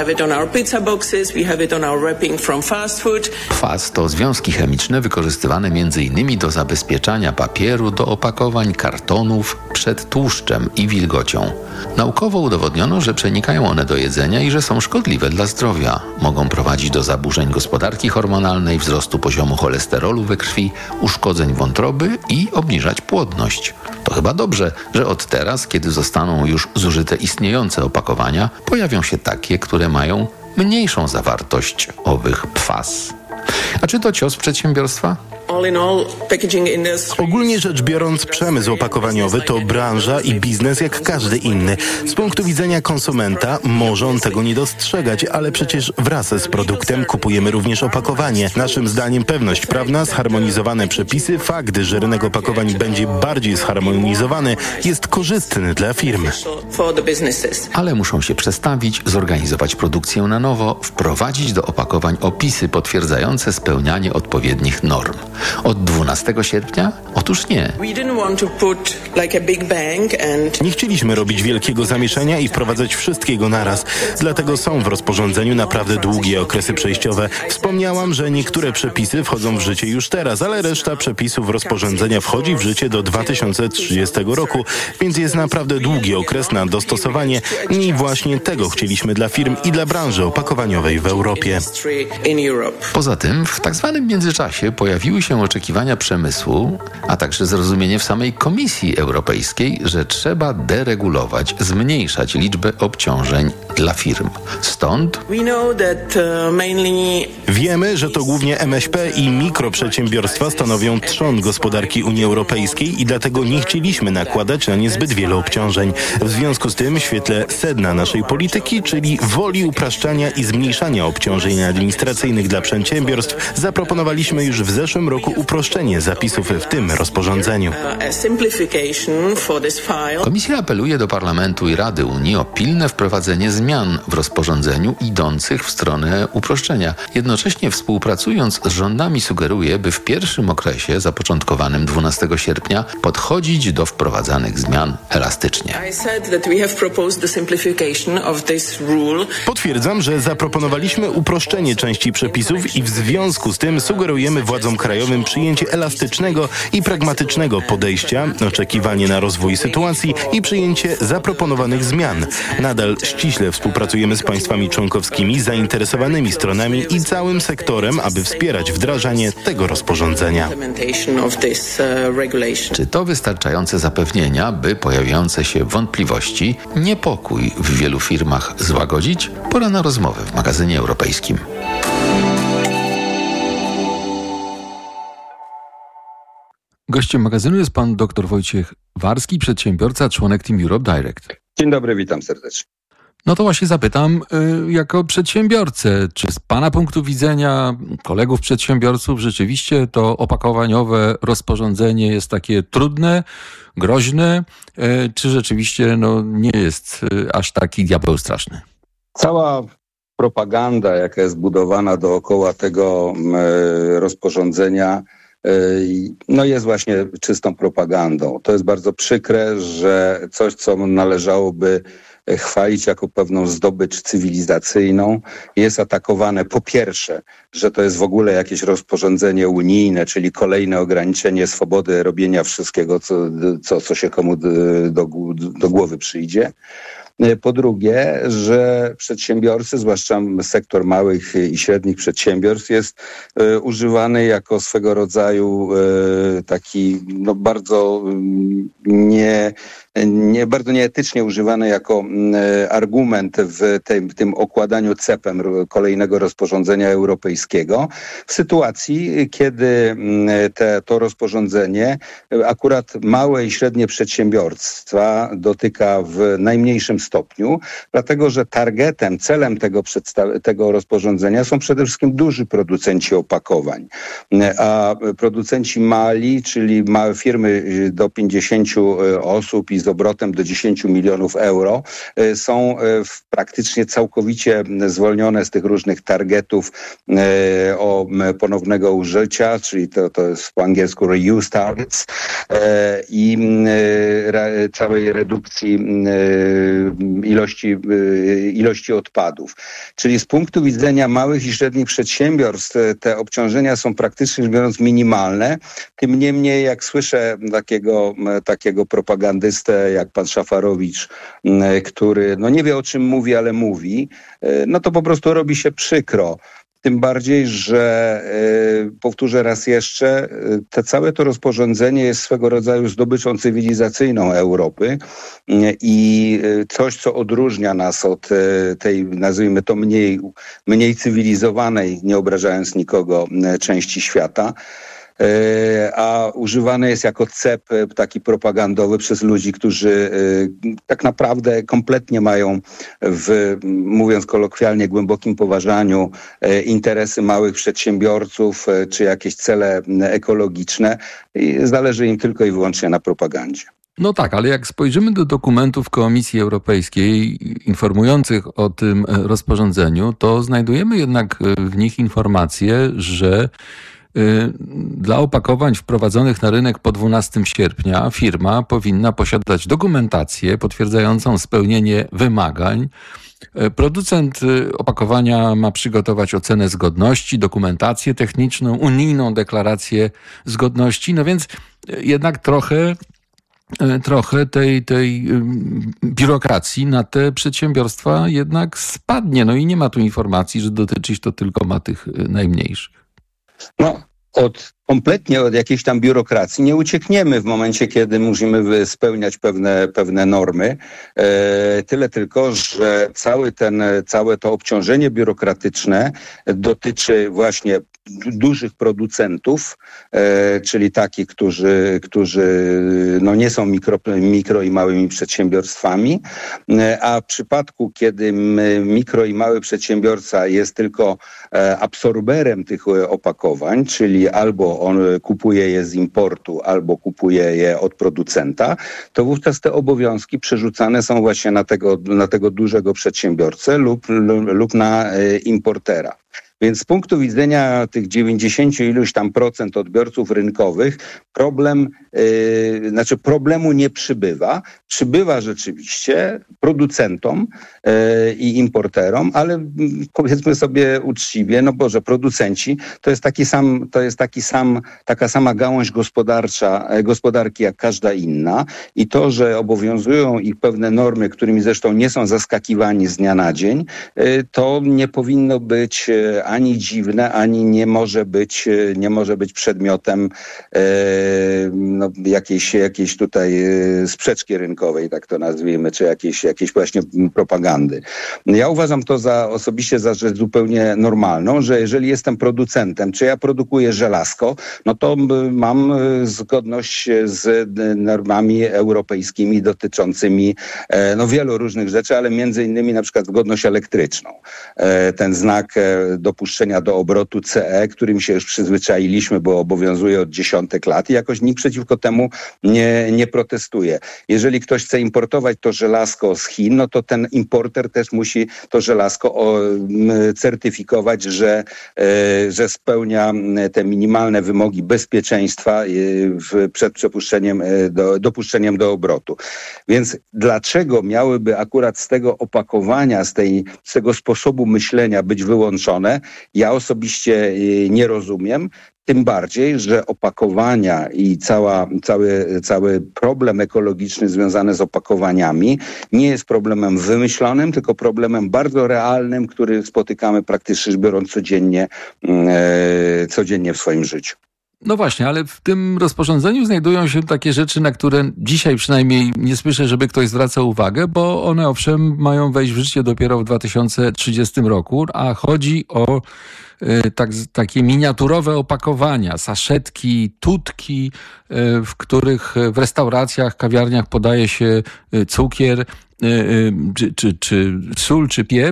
Kwas to związki chemiczne wykorzystywane m.in. do zabezpieczania papieru do opakowań, kartonów przed tłuszczem i wilgocią. Naukowo udowodniono, że przenikają one do jedzenia i że są szkodliwe dla zdrowia. Mogą prowadzić do zaburzeń gospodarki hormonalnej, wzrostu poziomu cholesterolu we krwi, uszkodzeń wątroby i obniżać płodność. To chyba dobrze, że od teraz, kiedy zostaną już zużyte istniejące opakowania, pojawią się takie, które mają mniejszą zawartość owych PFAS. A czy to cios w przedsiębiorstwa? Ogólnie rzecz biorąc, przemysł opakowaniowy to branża i biznes jak każdy inny. Z punktu widzenia konsumenta może on tego nie dostrzegać, ale przecież wraz z produktem kupujemy również opakowanie. Naszym zdaniem pewność prawna, zharmonizowane przepisy, fakt, że rynek opakowań będzie bardziej zharmonizowany, jest korzystny dla firm. Ale muszą się przestawić, zorganizować produkcję na nowo, wprowadzić do opakowań opisy potwierdzające spełnianie odpowiednich norm. Od 12 sierpnia? Otóż nie. Nie chcieliśmy robić wielkiego zamieszania i wprowadzać wszystkiego naraz. Dlatego są w rozporządzeniu naprawdę długie okresy przejściowe. Wspomniałam, że niektóre przepisy wchodzą w życie już teraz, ale reszta przepisów rozporządzenia wchodzi w życie do 2030 roku, więc jest naprawdę długi okres na dostosowanie i właśnie tego chcieliśmy dla firm i dla branży opakowaniowej w Europie. Poza tym w tak zwanym międzyczasie pojawiły się oczekiwania przemysłu, a także zrozumienie w samej Komisji Europejskiej, że trzeba deregulować, zmniejszać liczbę obciążeń dla firm. Stąd wiemy, że to głównie MŚP i mikroprzedsiębiorstwa stanowią trzon gospodarki Unii Europejskiej i dlatego nie chcieliśmy nakładać na nie zbyt wiele obciążeń. W związku z tym w świetle sedna naszej polityki, czyli woli upraszczania i zmniejszania obciążeń administracyjnych dla przedsiębiorstw, zaproponowaliśmy już w zeszłym roku uproszczenie zapisów w tym rozporządzeniu. Komisja apeluje do Parlamentu i Rady Unii o pilne wprowadzenie zmian w rozporządzeniu idących w stronę uproszczenia. Jednocześnie współpracując z rządami sugeruje, by w pierwszym okresie zapoczątkowanym 12 sierpnia podchodzić do wprowadzanych zmian elastycznie. Potwierdzam, że zaproponowaliśmy uproszczenie części przepisów i w związku z tym sugerujemy władzom krajowym przyjęcie elastycznego i pragmatycznego podejścia, oczekiwanie na rozwój sytuacji i przyjęcie zaproponowanych zmian. Nadal ściśle współpracujemy z państwami członkowskimi, zainteresowanymi stronami i całym sektorem, aby wspierać wdrażanie tego rozporządzenia. Czy to wystarczające zapewnienia, by pojawiające się wątpliwości, niepokój w wielu firmach złagodzić? Pora na rozmowę w magazynie europejskim. Gościem magazynu jest pan dr Wojciech Warski, przedsiębiorca, członek Team Europe Direct. Dzień dobry, witam serdecznie. No to właśnie zapytam, jako przedsiębiorcę, czy z pana punktu widzenia, kolegów przedsiębiorców, rzeczywiście to opakowaniowe rozporządzenie jest takie trudne, groźne, czy rzeczywiście nie jest aż taki diabeł straszny? Cała propaganda, jaka jest budowana dookoła tego rozporządzenia, jest właśnie czystą propagandą. To jest bardzo przykre, że coś, co należałoby chwalić jako pewną zdobycz cywilizacyjną, jest atakowane po pierwsze, że to jest w ogóle jakieś rozporządzenie unijne, czyli kolejne ograniczenie swobody robienia wszystkiego, co się komu do głowy przyjdzie. Po drugie, że przedsiębiorcy, zwłaszcza sektor małych i średnich przedsiębiorstw, jest używany jako swego rodzaju taki bardzo bardzo nieetycznie używany jako argument w tym okładaniu cepem kolejnego rozporządzenia europejskiego, w sytuacji, kiedy to rozporządzenie akurat małe i średnie przedsiębiorstwa dotyka w najmniejszym stopniu, dlatego że targetem, celem tego rozporządzenia są przede wszystkim duży producenci opakowań, a producenci mali, czyli małe firmy do 50 osób i z obrotem do 10 milionów euro, są praktycznie całkowicie zwolnione z tych różnych targetów o ponownego użycia, czyli to jest po angielsku reuse targets, i całej redukcji ilości odpadów. Czyli z punktu widzenia małych i średnich przedsiębiorstw te obciążenia są praktycznie rzecz biorąc minimalne. Tym niemniej, jak słyszę takiego propagandystę jak pan Szafarowicz, który nie wie, o czym mówi, ale mówi, no to po prostu robi się przykro. Tym bardziej, że powtórzę raz jeszcze, całe to rozporządzenie jest swego rodzaju zdobyczą cywilizacyjną Europy i coś, co odróżnia nas od tej, nazwijmy to, mniej cywilizowanej, nie obrażając nikogo, części świata. A używany jest jako cep taki propagandowy przez ludzi, którzy tak naprawdę kompletnie mają mówiąc kolokwialnie, głębokim poważaniu interesy małych przedsiębiorców czy jakieś cele ekologiczne i zależy im tylko i wyłącznie na propagandzie. No tak, ale jak spojrzymy do dokumentów Komisji Europejskiej informujących o tym rozporządzeniu, to znajdujemy jednak w nich informację, że dla opakowań wprowadzonych na rynek po 12 sierpnia firma powinna posiadać dokumentację potwierdzającą spełnienie wymagań. Producent opakowania ma przygotować ocenę zgodności, dokumentację techniczną, unijną deklarację zgodności. No więc jednak trochę tej biurokracji na te przedsiębiorstwa jednak spadnie. No i nie ma tu informacji, że dotyczyć to tylko ma tych najmniejszych. Kompletnie od jakiejś tam biurokracji nie uciekniemy w momencie, kiedy musimy spełniać pewne normy. Tyle tylko, że całe to obciążenie biurokratyczne dotyczy właśnie dużych producentów, czyli takich, którzy nie są mikro i małymi przedsiębiorstwami, a w przypadku, kiedy mikro i mały przedsiębiorca jest tylko absorberem tych opakowań, czyli albo on kupuje je z importu, albo kupuje je od producenta, to wówczas te obowiązki przerzucane są właśnie na tego dużego przedsiębiorcę lub na importera. Więc z punktu widzenia tych 90 iluś tam procent odbiorców rynkowych problemu nie przybywa. Przybywa rzeczywiście producentom i importerom, ale powiedzmy sobie uczciwie, producenci to jest taka sama gałąź gospodarki jak każda inna i to, że obowiązują ich pewne normy, którymi zresztą nie są zaskakiwani z dnia na dzień, to nie powinno być ani dziwne, ani nie może być przedmiotem jakiejś tutaj sprzeczki rynkowej, tak to nazwijmy, czy jakiejś właśnie propagandy. Ja uważam to osobiście za rzecz zupełnie normalną, że jeżeli jestem producentem, czy ja produkuję żelazko, no to mam zgodność z normami europejskimi dotyczącymi wielu różnych rzeczy, ale między innymi na przykład zgodność elektryczną. Ten znak dopuszczenia do obrotu CE, którym się już przyzwyczailiśmy, bo obowiązuje od dziesiątek lat i jakoś nikt przeciwko temu nie protestuje. Jeżeli ktoś chce importować to żelazko z Chin, no to ten importer też musi to żelazko certyfikować, że spełnia te minimalne wymogi bezpieczeństwa przed dopuszczeniem do obrotu. Więc dlaczego miałyby akurat z tego opakowania, z tego sposobu myślenia być wyłączone? Ja osobiście nie rozumiem. Tym bardziej, że opakowania i cały problem ekologiczny związany z opakowaniami nie jest problemem wymyślonym, tylko problemem bardzo realnym, który spotykamy praktycznie rzecz biorąc codziennie w swoim życiu. No właśnie, ale w tym rozporządzeniu znajdują się takie rzeczy, na które dzisiaj przynajmniej nie słyszę, żeby ktoś zwracał uwagę, bo one owszem mają wejść w życie dopiero w 2030 roku, a chodzi o takie miniaturowe opakowania, saszetki, tutki, w których w restauracjach, kawiarniach podaje się cukier, czy sól, czy pieprz.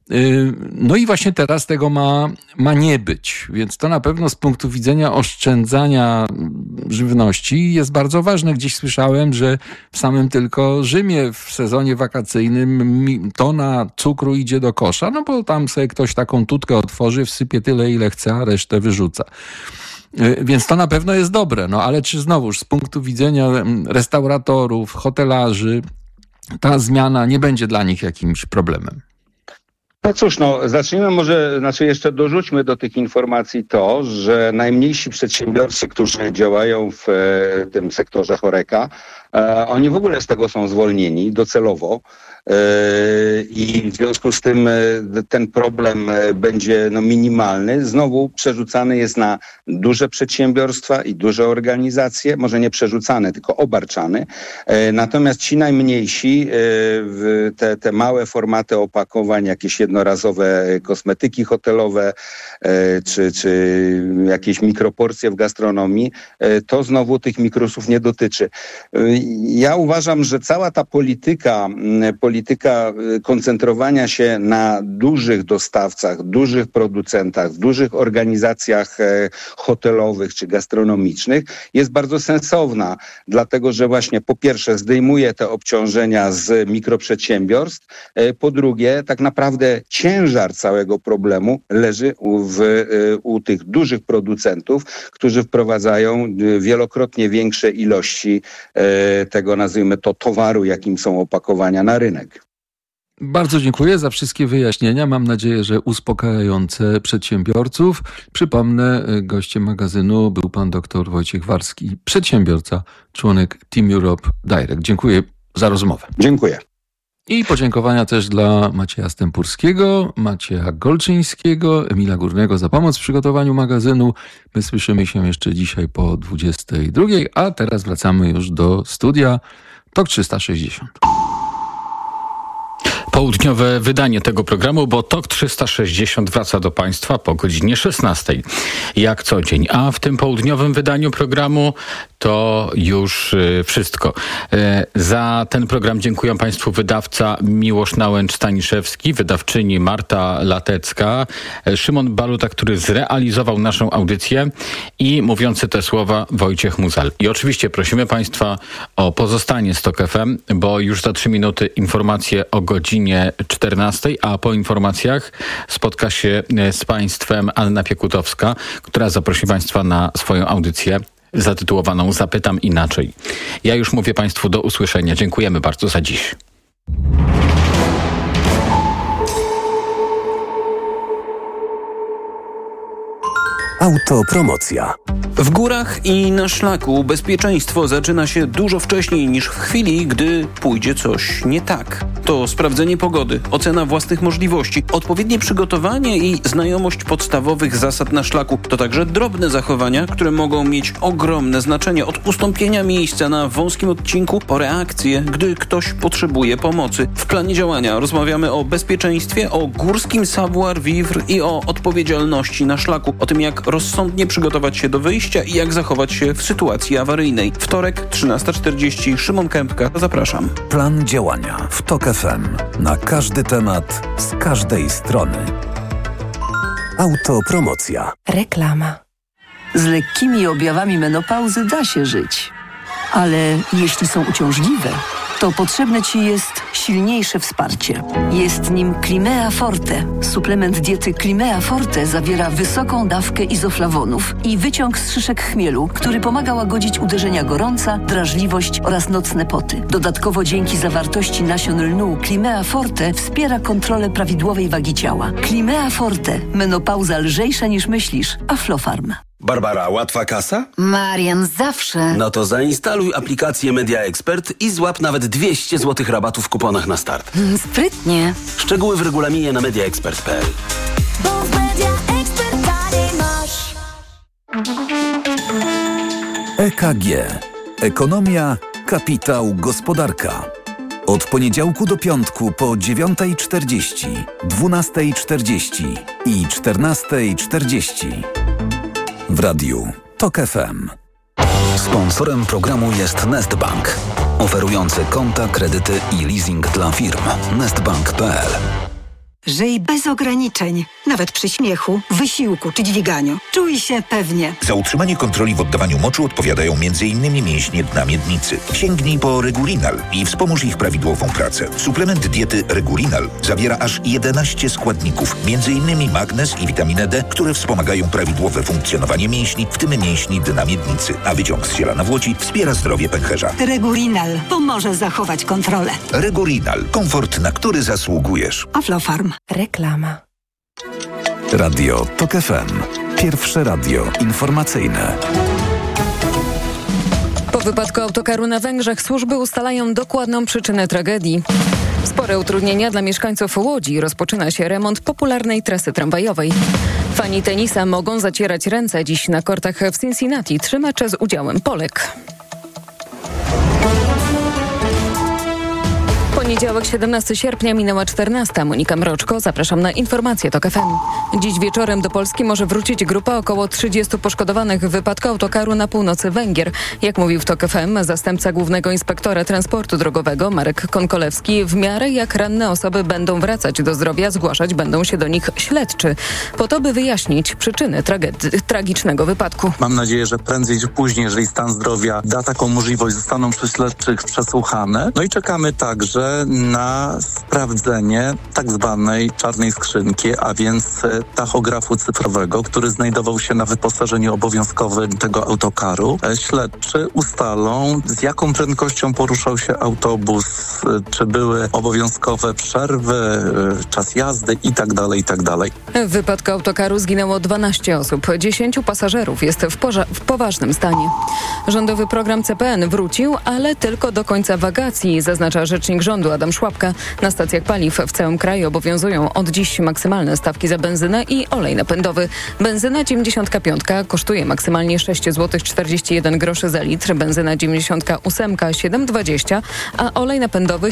No i właśnie teraz tego ma nie być, więc to na pewno z punktu widzenia oszczędzania żywności jest bardzo ważne. Gdzieś słyszałem, że w samym tylko Rzymie w sezonie wakacyjnym tona cukru idzie do kosza, no bo tam sobie ktoś taką tutkę otworzy, wsypie tyle ile chce, a resztę wyrzuca. Więc to na pewno jest dobre, no ale czy znowuż z punktu widzenia restauratorów, hotelarzy, ta zmiana nie będzie dla nich jakimś problemem? No cóż, zacznijmy jeszcze dorzućmy do tych informacji to, że najmniejsi przedsiębiorcy, którzy działają w tym sektorze HoReCa, oni w ogóle z tego są zwolnieni docelowo i w związku z tym ten problem będzie minimalny. Znowu przerzucany jest na duże przedsiębiorstwa i duże organizacje, może nie przerzucany, tylko obarczany. Natomiast ci najmniejsi, te małe formaty opakowań, jakieś jednorazowe kosmetyki hotelowe, czy jakieś mikroporcje w gastronomii, to znowu tych mikrusów nie dotyczy. Ja uważam, że cała ta polityka koncentrowania się na dużych dostawcach, dużych producentach, dużych organizacjach hotelowych czy gastronomicznych jest bardzo sensowna, dlatego że właśnie po pierwsze zdejmuje te obciążenia z mikroprzedsiębiorstw, po drugie tak naprawdę ciężar całego problemu leży u tych dużych producentów, którzy wprowadzają wielokrotnie większe ilości tego, nazwijmy to, towaru, jakim są opakowania na rynek. Bardzo dziękuję za wszystkie wyjaśnienia. Mam nadzieję, że uspokajające przedsiębiorców. Przypomnę, gościem magazynu był pan dr Wojciech Warski, przedsiębiorca, członek Team Europe Direct. Dziękuję za rozmowę. Dziękuję. I podziękowania też dla Macieja Stępurskiego, Macieja Golczyńskiego, Emila Górnego za pomoc w przygotowaniu magazynu. My słyszymy się jeszcze dzisiaj po 22, a teraz wracamy już do studia TOK 360. Południowe wydanie tego programu, bo TOK 360 wraca do Państwa po godzinie 16, jak co dzień. A w tym południowym wydaniu programu to już wszystko. Za ten program dziękuję Państwu wydawca Miłosz Nałęcz-Staniszewski, wydawczyni Marta Latecka, Szymon Baluta, który zrealizował naszą audycję i mówiący te słowa Wojciech Muzal. I oczywiście prosimy Państwa o pozostanie z TOK FM, bo już za 3 minuty informacje o godzinie 14, a po informacjach spotka się z Państwem Anna Piekutowska, która zaprosi Państwa na swoją audycję zatytułowaną Zapytam inaczej. Ja już mówię Państwu do usłyszenia. Dziękujemy bardzo za dziś. Autopromocja. W górach i na szlaku bezpieczeństwo zaczyna się dużo wcześniej niż w chwili, gdy pójdzie coś nie tak. To sprawdzenie pogody, ocena własnych możliwości, odpowiednie przygotowanie i znajomość podstawowych zasad na szlaku. To także drobne zachowania, które mogą mieć ogromne znaczenie. Od ustąpienia miejsca na wąskim odcinku po reakcję, gdy ktoś potrzebuje pomocy. W planie działania rozmawiamy o bezpieczeństwie, o górskim savoir-vivre i o odpowiedzialności na szlaku. O tym, jak rozsądnie przygotować się do wyjścia i jak zachować się w sytuacji awaryjnej. Wtorek, 13:40. Szymon Kępka. Zapraszam. Plan działania w TOK FM. Na każdy temat, z każdej strony. Autopromocja. Reklama. Z lekkimi objawami menopauzy da się żyć. Ale jeśli są uciążliwe, to potrzebne Ci jest silniejsze wsparcie. Jest nim Climea Forte. Suplement diety Climea Forte zawiera wysoką dawkę izoflawonów i wyciąg z szyszek chmielu, który pomaga łagodzić uderzenia gorąca, drażliwość oraz nocne poty. Dodatkowo dzięki zawartości nasion lnu Climea Forte wspiera kontrolę prawidłowej wagi ciała. Climea Forte. Menopauza lżejsza niż myślisz. Aflofarm. Barbara, łatwa kasa? Marian, zawsze. No to zainstaluj aplikację Media Expert i złap nawet 200 zł rabatu w kuponach na start. Sprytnie. Szczegóły w regulaminie na mediaexpert.pl. Bo w Media Expert masz. EKG. Ekonomia, kapitał, gospodarka. Od poniedziałku do piątku po 9:40, 12:40 i 14:40. W radiu TOK FM. Sponsorem programu jest Nestbank, oferujący konta, kredyty i leasing dla firm. Nestbank.pl. Żyj bez ograniczeń, nawet przy śmiechu, wysiłku czy dźwiganiu. Czuj się pewnie. Za utrzymanie kontroli w oddawaniu moczu odpowiadają m.in. mięśnie dna miednicy. Sięgnij po Regurinal i wspomóż ich prawidłową pracę. Suplement diety Regurinal zawiera aż 11 składników, m.in. magnez i witaminę D, które wspomagają prawidłowe funkcjonowanie mięśni, w tym mięśni dna miednicy. A wyciąg z ziela Włodzi wspiera zdrowie pęcherza. Regurinal pomoże zachować kontrolę. Regurinal. Komfort, na który zasługujesz. Aflofarm. Reklama. Radio TOK FM. Pierwsze radio informacyjne. Po wypadku autokaru na Węgrzech służby ustalają dokładną przyczynę tragedii. Spore utrudnienia dla mieszkańców Łodzi. Rozpoczyna się remont popularnej trasy tramwajowej. Fani tenisa mogą zacierać ręce dziś na kortach w Cincinnati. 3 mecze z udziałem Polek. Poniedziałek, 17 sierpnia, minęła 14. Monika Mroczko, zapraszam na informacje TOK FM. Dziś wieczorem do Polski może wrócić grupa około 30 poszkodowanych w wypadku autokaru na północy Węgier. Jak mówił w TOK FM zastępca głównego inspektora transportu drogowego Marek Konkolewski, w miarę jak ranne osoby będą wracać do zdrowia, zgłaszać będą się do nich śledczy, po to by wyjaśnić przyczyny tragicznego wypadku. Mam nadzieję, że prędzej czy później, jeżeli stan zdrowia da taką możliwość, zostaną przez śledczych przesłuchane. No i czekamy także na sprawdzenie tak zwanej czarnej skrzynki, a więc tachografu cyfrowego, który znajdował się na wyposażeniu obowiązkowym tego autokaru. Śledczy ustalą, z jaką prędkością poruszał się autobus, czy były obowiązkowe przerwy, czas jazdy itd. W wypadku autokaru zginęło 12 osób. 10 pasażerów jest w poważnym stanie. Rządowy program CPN wrócił, ale tylko do końca wakacji, zaznacza rzecznik rządu Adam Szłapka. Na stacjach paliw w całym kraju obowiązują od dziś maksymalne stawki za benzynę i olej napędowy. Benzyna 95 kosztuje maksymalnie 6,41 zł za litr, benzyna 98 7,20, a olej napędowy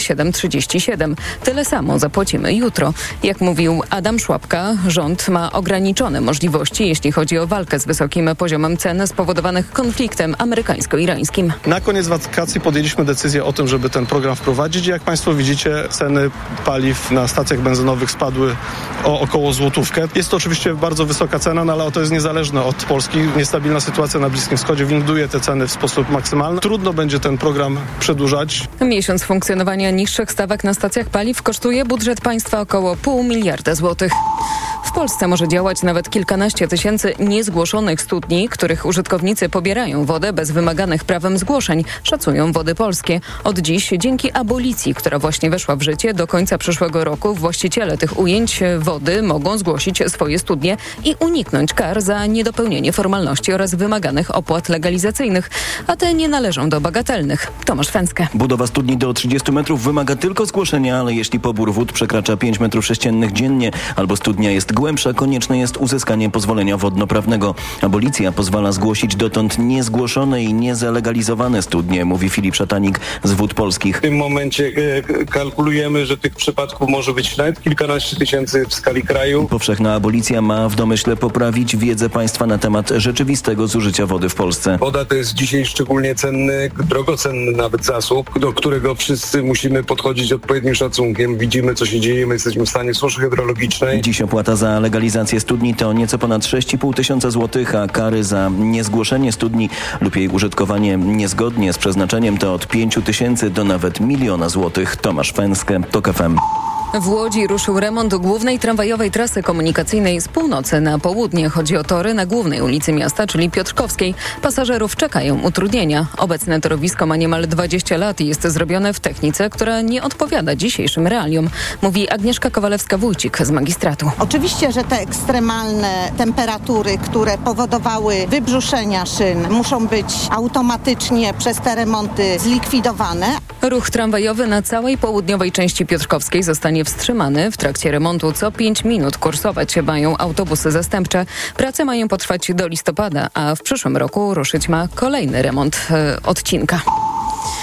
7,37. Tyle samo zapłacimy jutro. Jak mówił Adam Szłapka, rząd ma ograniczone możliwości, jeśli chodzi o walkę z wysokim poziomem cen spowodowanych konfliktem amerykańsko-irańskim. Na koniec wakacji podjęliśmy decyzję o tym, żeby ten program wprowadzić. Jak Państwo widzicie, ceny paliw na stacjach benzynowych spadły o około złotówkę. Jest to oczywiście bardzo wysoka cena, no ale to jest niezależne od Polski. Niestabilna sytuacja na Bliskim Wschodzie winduje te ceny w sposób maksymalny. Trudno będzie ten program przedłużać. Miesiąc funkcjonowania niższych stawek na stacjach paliw kosztuje budżet państwa około 0,5 miliarda złotych. W Polsce może działać nawet kilkanaście tysięcy niezgłoszonych studni, których użytkownicy pobierają wodę bez wymaganych prawem zgłoszeń, szacują Wody Polskie. Od dziś, dzięki abolicji, która właśnie weszła w życie, do końca przyszłego roku właściciele tych ujęć wody mogą zgłosić swoje studnie i uniknąć kar za niedopełnienie formalności oraz wymaganych opłat legalizacyjnych, a te nie należą do bagatelnych. Tomasz Fęskę. Budowa studni do 30 metrów wymaga tylko zgłoszenia, ale jeśli pobór wód przekracza 5 metrów sześciennych dziennie albo studnia jest głębsza, konieczne jest uzyskanie pozwolenia wodnoprawnego. Abolicja pozwala zgłosić dotąd niezgłoszone i niezalegalizowane studnie, mówi Filip Szatanik z Wód Polskich. W tym momencie kalkulujemy, że tych przypadków może być nawet kilkanaście tysięcy w skali kraju. Powszechna abolicja ma w domyśle poprawić wiedzę państwa na temat rzeczywistego zużycia wody w Polsce. Woda to jest dzisiaj szczególnie cenny, drogocenny nawet zasób, do którego wszyscy musimy podchodzić odpowiednim szacunkiem. Widzimy, co się dzieje, my jesteśmy w stanie suszy hydrologicznej. Dziś opłata za legalizację studni to nieco ponad 6,5 tysiąca złotych, a kary za niezgłoszenie studni lub jej użytkowanie niezgodnie z przeznaczeniem to od 5 tysięcy do nawet 1 miliona złotych. Tomasz Fęskę, TOK FM. W Łodzi ruszył remont głównej tramwajowej trasy komunikacyjnej z północy na południe. Chodzi o tory na głównej ulicy miasta, czyli Piotrkowskiej. Pasażerów czekają utrudnienia. Obecne torowisko ma niemal 20 lat i jest zrobione w technice, która nie odpowiada dzisiejszym realiom, mówi Agnieszka Kowalewska-Wójcik z magistratu. Oczywiście, że te ekstremalne temperatury, które powodowały wybrzuszenia szyn, muszą być automatycznie przez te remonty zlikwidowane. Ruch tramwajowy na całej południowej części Piotrkowskiej zostanie wstrzymany. W trakcie remontu co 5 minut kursować mają autobusy zastępcze. Prace mają potrwać do listopada, a w przyszłym roku ruszyć ma kolejny remont odcinka.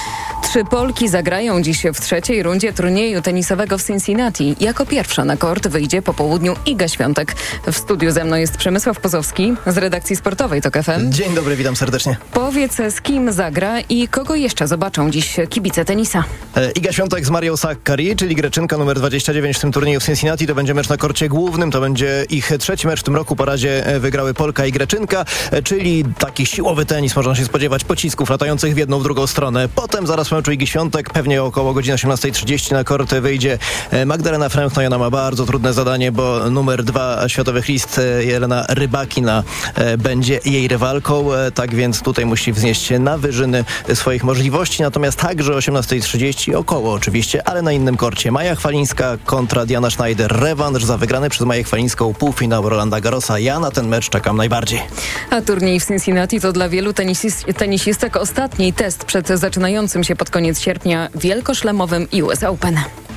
3 Polki zagrają dziś w trzeciej rundzie turnieju tenisowego w Cincinnati. Jako pierwsza na kort wyjdzie po południu Iga Świątek. W studiu ze mną jest Przemysław Pozowski z redakcji sportowej TOK FM. Dzień dobry, witam serdecznie. Powiedz, z kim zagra i kogo jeszcze zobaczą dziś kibice tenisa? Iga Świątek z Marią Sakkari, czyli Greczynka numer 29 w tym turnieju w Cincinnati. To będzie mecz na korcie głównym, to będzie ich trzeci mecz w tym roku. Po razie wygrały Polka i Greczynka, czyli taki siłowy tenis. Można się spodziewać pocisków latających w jedną, w drugą stronę. Potem zaraz po meczu Igi Świątek, pewnie około godziny 18:30 na kort wyjdzie Magdalena Fręch. No i ona ma bardzo trudne zadanie, bo numer 2 światowych list Jelena Rybakina będzie jej rywalką. Tak więc tutaj musi wznieść się na wyżyny swoich możliwości. Natomiast także o 18:30 około oczywiście, ale na innym korcie. Maja Chwalińska kontra Diana Schneider. Rewanż za wygrany przez Maję Chwalińską półfinał Rolanda Garrosa. Ja na ten mecz czekam najbardziej. A turniej w Cincinnati to dla wielu tenisistek ostatni test przed zaczynającym się pod koniec sierpnia wielkoszlemowym US Open.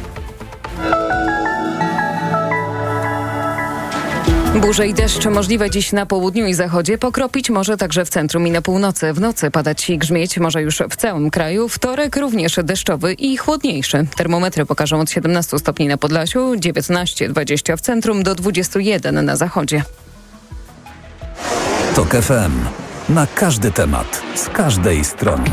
Burze i deszcz możliwe dziś na południu i zachodzie, pokropić może także w centrum i na północy. W nocy padać i grzmieć może już w całym kraju. Wtorek również deszczowy i chłodniejszy. Termometry pokażą od 17 stopni na Podlasiu, 19-20 w centrum, do 21 na zachodzie. TOK FM. Na każdy temat, z każdej strony.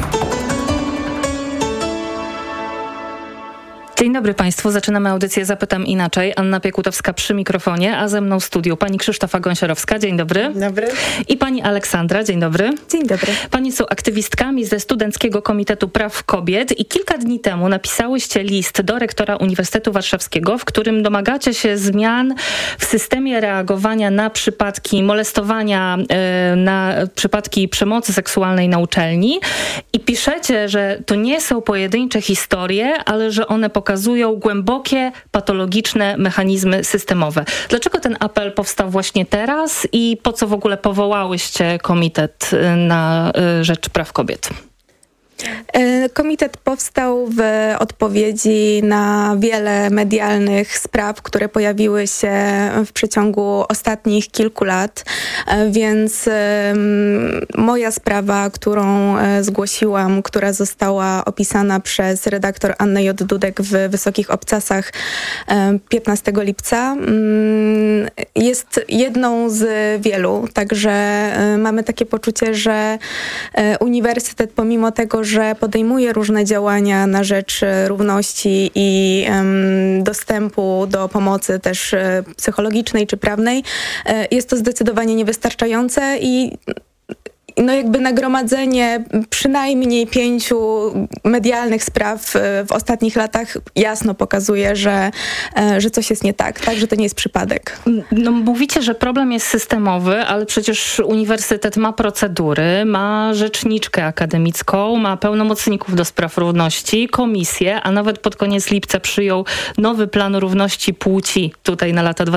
Dzień dobry Państwu. Zaczynamy audycję Zapytam Inaczej. Anna Piekutowska przy mikrofonie, a ze mną w studiu pani Krzysztofa Gąsiorowska. Dzień dobry. Dobry. I pani Aleksandra. Dzień dobry. Dzień dobry. Pani są aktywistkami ze Studenckiego Komitetu Praw Kobiet i kilka dni temu napisałyście list do rektora Uniwersytetu Warszawskiego, w którym domagacie się zmian w systemie reagowania na przypadki molestowania, na przypadki przemocy seksualnej na uczelni. I piszecie, że to nie są pojedyncze historie, ale że one pokazują głębokie, patologiczne mechanizmy systemowe. Dlaczego ten apel powstał właśnie teraz i po co w ogóle powołałyście Komitet na Rzecz Praw Kobiet? Komitet powstał w odpowiedzi na wiele medialnych spraw, które pojawiły się w przeciągu ostatnich kilku lat, więc moja sprawa, którą zgłosiłam, która została opisana przez redaktor Annę J. Dudek w Wysokich Obcasach 15 lipca, jest jedną z wielu, także mamy takie poczucie, że uniwersytet pomimo tego, że podejmuje różne działania na rzecz równości i dostępu do pomocy też psychologicznej czy prawnej, jest to zdecydowanie niewystarczające i jakby nagromadzenie przynajmniej 5 medialnych spraw w ostatnich latach jasno pokazuje, że coś jest nie tak, że to nie jest przypadek. No, mówicie, że problem jest systemowy, ale przecież uniwersytet ma procedury, ma rzeczniczkę akademicką, ma pełnomocników do spraw równości, komisję, a nawet pod koniec lipca przyjął nowy plan równości płci tutaj na lata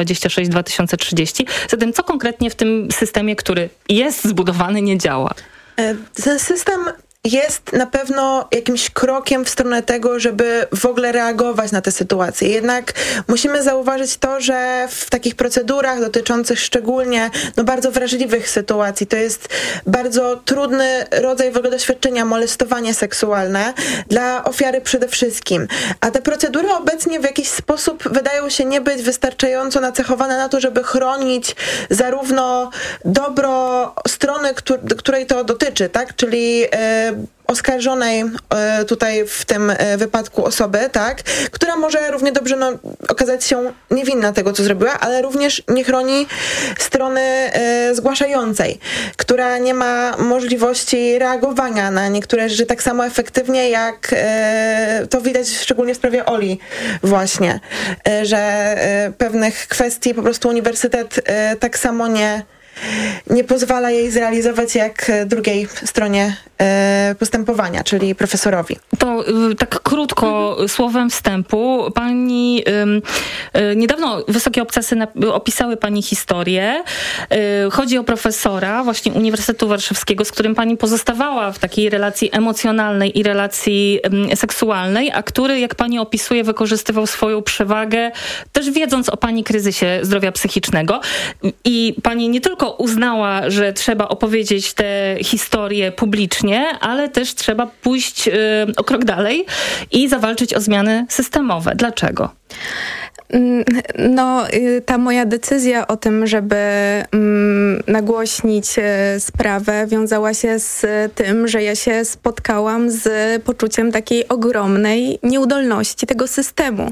2026-2030. Zatem co konkretnie w tym systemie, który jest zbudowany, nie działa? Ten system jest na pewno jakimś krokiem w stronę tego, żeby w ogóle reagować na te sytuacje. Jednak musimy zauważyć to, że w takich procedurach dotyczących szczególnie bardzo wrażliwych sytuacji, to jest bardzo trudny rodzaj w ogóle doświadczenia, molestowanie seksualne dla ofiary przede wszystkim. A te procedury obecnie w jakiś sposób wydają się nie być wystarczająco nacechowane na to, żeby chronić zarówno dobro strony, której to dotyczy, tak? Czyli oskarżonej tutaj w tym wypadku osoby, tak, która może równie dobrze okazać się niewinna tego, co zrobiła, ale również nie chroni strony zgłaszającej, która nie ma możliwości reagowania na niektóre rzeczy tak samo efektywnie, jak to widać szczególnie w sprawie Oli właśnie, że pewnych kwestii po prostu uniwersytet tak samo nie pozwala jej zrealizować jak drugiej stronie postępowania, czyli profesorowi. To tak krótko słowem wstępu. Pani niedawno Wysokie Obcasy opisały pani historię. Chodzi o profesora właśnie Uniwersytetu Warszawskiego, z którym pani pozostawała w takiej relacji emocjonalnej i relacji seksualnej, a który, jak pani opisuje, wykorzystywał swoją przewagę, też wiedząc o pani kryzysie zdrowia psychicznego. I pani nie tylko tylko uznała, że trzeba opowiedzieć te historie publicznie, ale też trzeba pójść o krok dalej i zawalczyć o zmiany systemowe. Dlaczego? No, ta moja decyzja o tym, żeby nagłośnić sprawę, wiązała się z tym, że ja się spotkałam z poczuciem takiej ogromnej nieudolności tego systemu.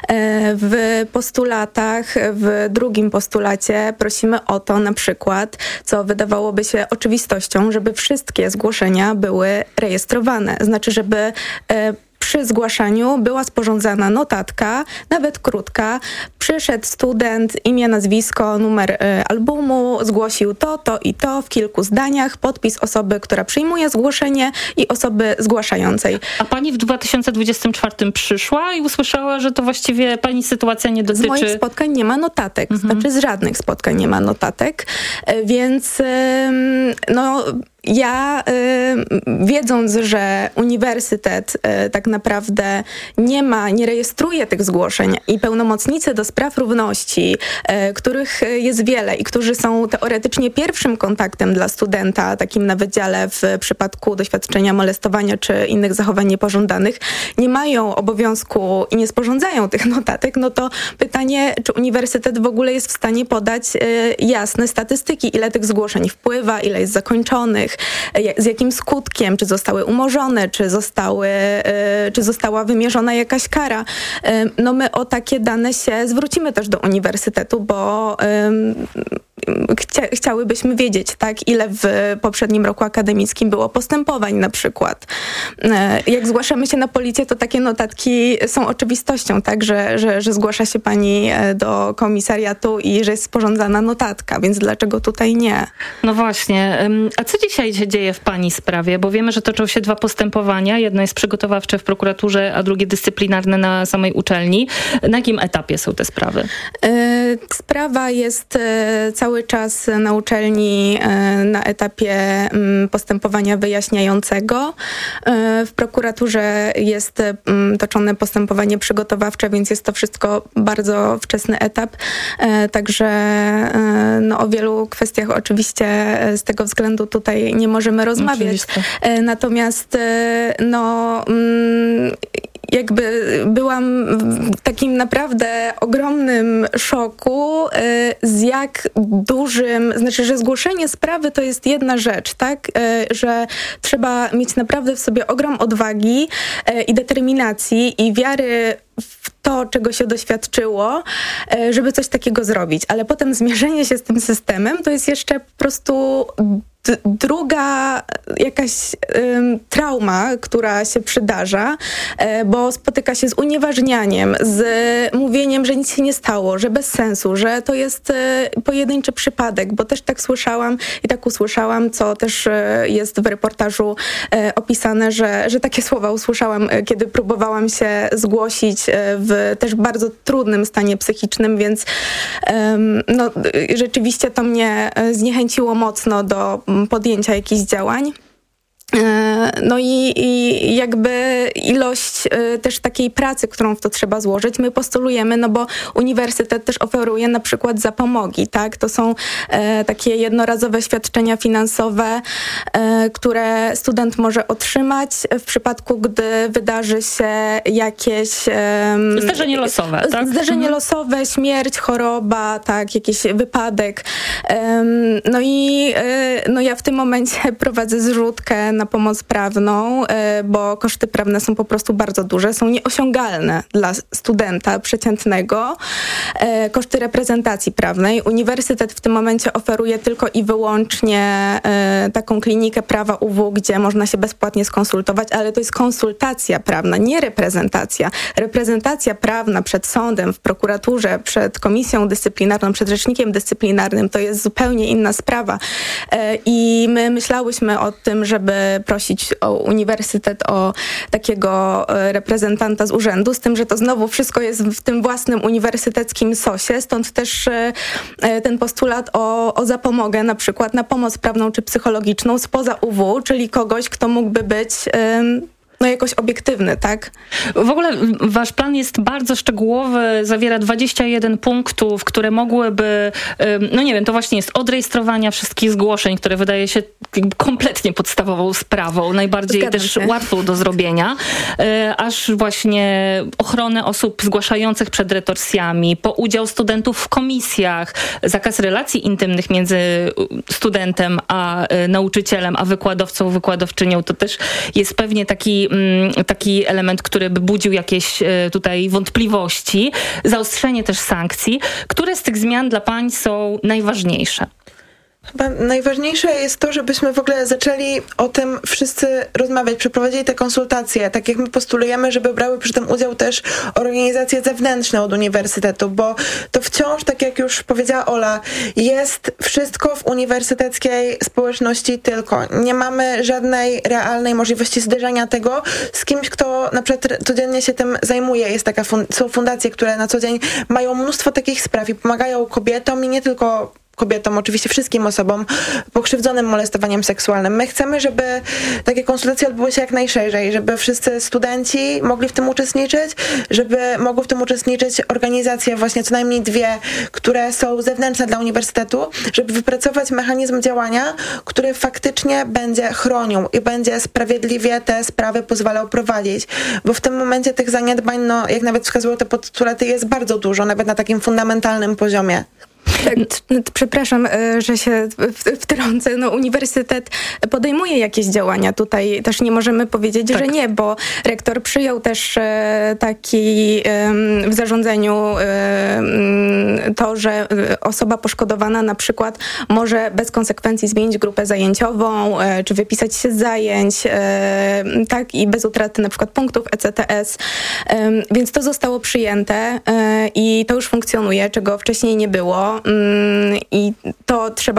W postulatach, w drugim postulacie prosimy o to na przykład, co wydawałoby się oczywistością, żeby wszystkie zgłoszenia były rejestrowane. Znaczy, żeby przy zgłaszaniu była sporządzana notatka, nawet krótka. Przyszedł student, imię, nazwisko, numer albumu, zgłosił to i to w kilku zdaniach, podpis osoby, która przyjmuje zgłoszenie i osoby zgłaszającej. A pani w 2024 przyszła i usłyszała, że to właściwie pani sytuacja nie dotyczy... Z moich spotkań nie ma notatek, znaczy z żadnych spotkań nie ma notatek, więc no... Ja, wiedząc, że uniwersytet tak naprawdę nie rejestruje tych zgłoszeń i pełnomocnicy do spraw równości, których jest wiele i którzy są teoretycznie pierwszym kontaktem dla studenta, takim na wydziale w przypadku doświadczenia molestowania czy innych zachowań niepożądanych, nie mają obowiązku i nie sporządzają tych notatek, no to pytanie, czy uniwersytet w ogóle jest w stanie podać jasne statystyki, ile tych zgłoszeń wpływa, ile jest zakończonych, z jakim skutkiem, czy zostały umorzone, czy została wymierzona jakaś kara. No my o takie dane się zwrócimy też do uniwersytetu, bo chciałybyśmy wiedzieć, tak, ile w poprzednim roku akademickim było postępowań na przykład. Jak zgłaszamy się na policję, to takie notatki są oczywistością, tak, że zgłasza się pani do komisariatu i że jest sporządzana notatka, więc dlaczego tutaj nie? No właśnie. A co dzisiaj się dzieje w pani sprawie? Bo wiemy, że toczą się 2 postępowania. Jedno jest przygotowawcze w prokuraturze, a drugie dyscyplinarne na samej uczelni. Na jakim etapie są te sprawy? Sprawa jest cały czas na uczelni na etapie postępowania wyjaśniającego. W prokuraturze jest toczone postępowanie przygotowawcze, więc jest to wszystko bardzo wczesny etap. Także no, o wielu kwestiach oczywiście z tego względu tutaj nie możemy rozmawiać. Oczywiście. Natomiast no... jakby byłam w takim naprawdę ogromnym szoku, z jak dużym, znaczy, że zgłoszenie sprawy to jest jedna rzecz, tak? Że trzeba mieć naprawdę w sobie ogrom odwagi i determinacji i wiary w to, czego się doświadczyło, żeby coś takiego zrobić. Ale potem zmierzenie się z tym systemem to jest jeszcze po prostu druga jakaś trauma, która się przydarza, bo spotyka się z unieważnianiem, z mówieniem, że nic się nie stało, że bez sensu, że to jest pojedynczy przypadek, bo też tak słyszałam i tak usłyszałam, co też jest w reportażu opisane, że takie słowa usłyszałam, kiedy próbowałam się zgłosić w też bardzo trudnym stanie psychicznym, więc no, rzeczywiście to mnie zniechęciło mocno do podjęcia jakichś działań. No i jakby ilość też takiej pracy, którą w to trzeba złożyć, my postulujemy, no bo uniwersytet też oferuje na przykład zapomogi, tak? To są takie jednorazowe świadczenia finansowe, które student może otrzymać w przypadku, gdy wydarzy się jakieś... zdarzenie losowe, tak? Zdarzenie losowe, śmierć, choroba, tak, jakiś wypadek. No i no ja w tym momencie prowadzę zrzutkę na pomoc prawną, bo koszty prawne są po prostu bardzo duże, są nieosiągalne dla studenta przeciętnego. Koszty reprezentacji prawnej. Uniwersytet w tym momencie oferuje tylko i wyłącznie taką klinikę prawa UW, gdzie można się bezpłatnie skonsultować, ale to jest konsultacja prawna, nie reprezentacja. Reprezentacja prawna przed sądem, w prokuraturze, przed komisją dyscyplinarną, przed rzecznikiem dyscyplinarnym to jest zupełnie inna sprawa. I my myślałyśmy o tym, żeby prosić o uniwersytet o takiego reprezentanta z urzędu, z tym, że to znowu wszystko jest w tym własnym uniwersyteckim sosie, stąd też ten postulat o zapomogę, na przykład na pomoc prawną czy psychologiczną spoza UW, czyli kogoś, kto mógłby być jakoś obiektywny, tak? W ogóle wasz plan jest bardzo szczegółowy, zawiera 21 punktów, które mogłyby, no nie wiem, to właśnie jest od rejestrowania wszystkich zgłoszeń, które wydaje się kompletnie podstawową sprawą, najbardziej też łatwą do zrobienia, aż właśnie ochronę osób zgłaszających przed retorsjami, po udział studentów w komisjach, zakaz relacji intymnych między studentem a nauczycielem, a wykładowcą, wykładowczynią. To też jest pewnie taki element, który by budził jakieś tutaj wątpliwości. Zaostrzenie też sankcji. Które z tych zmian dla pań są najważniejsze? Chyba najważniejsze jest to, żebyśmy w ogóle zaczęli o tym wszyscy rozmawiać, przeprowadzili te konsultacje, tak jak my postulujemy, żeby brały przy tym udział też organizacje zewnętrzne od uniwersytetu, bo to wciąż, tak jak już powiedziała Ola, jest wszystko w uniwersyteckiej społeczności tylko. Nie mamy żadnej realnej możliwości zderzenia tego z kimś, kto na przykład codziennie się tym zajmuje. Są fundacje, które na co dzień mają mnóstwo takich spraw i pomagają kobietom i nie tylko kobietom, oczywiście wszystkim osobom pokrzywdzonym molestowaniem seksualnym. My chcemy, żeby takie konsultacje odbyły się jak najszerzej, żeby wszyscy studenci mogli w tym uczestniczyć, żeby mogły w tym uczestniczyć organizacje, właśnie co najmniej 2, które są zewnętrzne dla uniwersytetu, żeby wypracować mechanizm działania, który faktycznie będzie chronił i będzie sprawiedliwie te sprawy pozwalał prowadzić. Bo w tym momencie tych zaniedbań, jak nawet wskazują te postulaty, jest bardzo dużo, nawet na takim fundamentalnym poziomie. Tak, przepraszam, że się wtrącę. Uniwersytet podejmuje jakieś działania. Tutaj też nie możemy powiedzieć, że nie, bo rektor przyjął też taki w zarządzeniu to, że osoba poszkodowana na przykład może bez konsekwencji zmienić grupę zajęciową, czy wypisać się z zajęć, tak, i bez utraty na przykład punktów ECTS. Więc to zostało przyjęte i to już funkcjonuje, czego wcześniej nie było. I to trzeba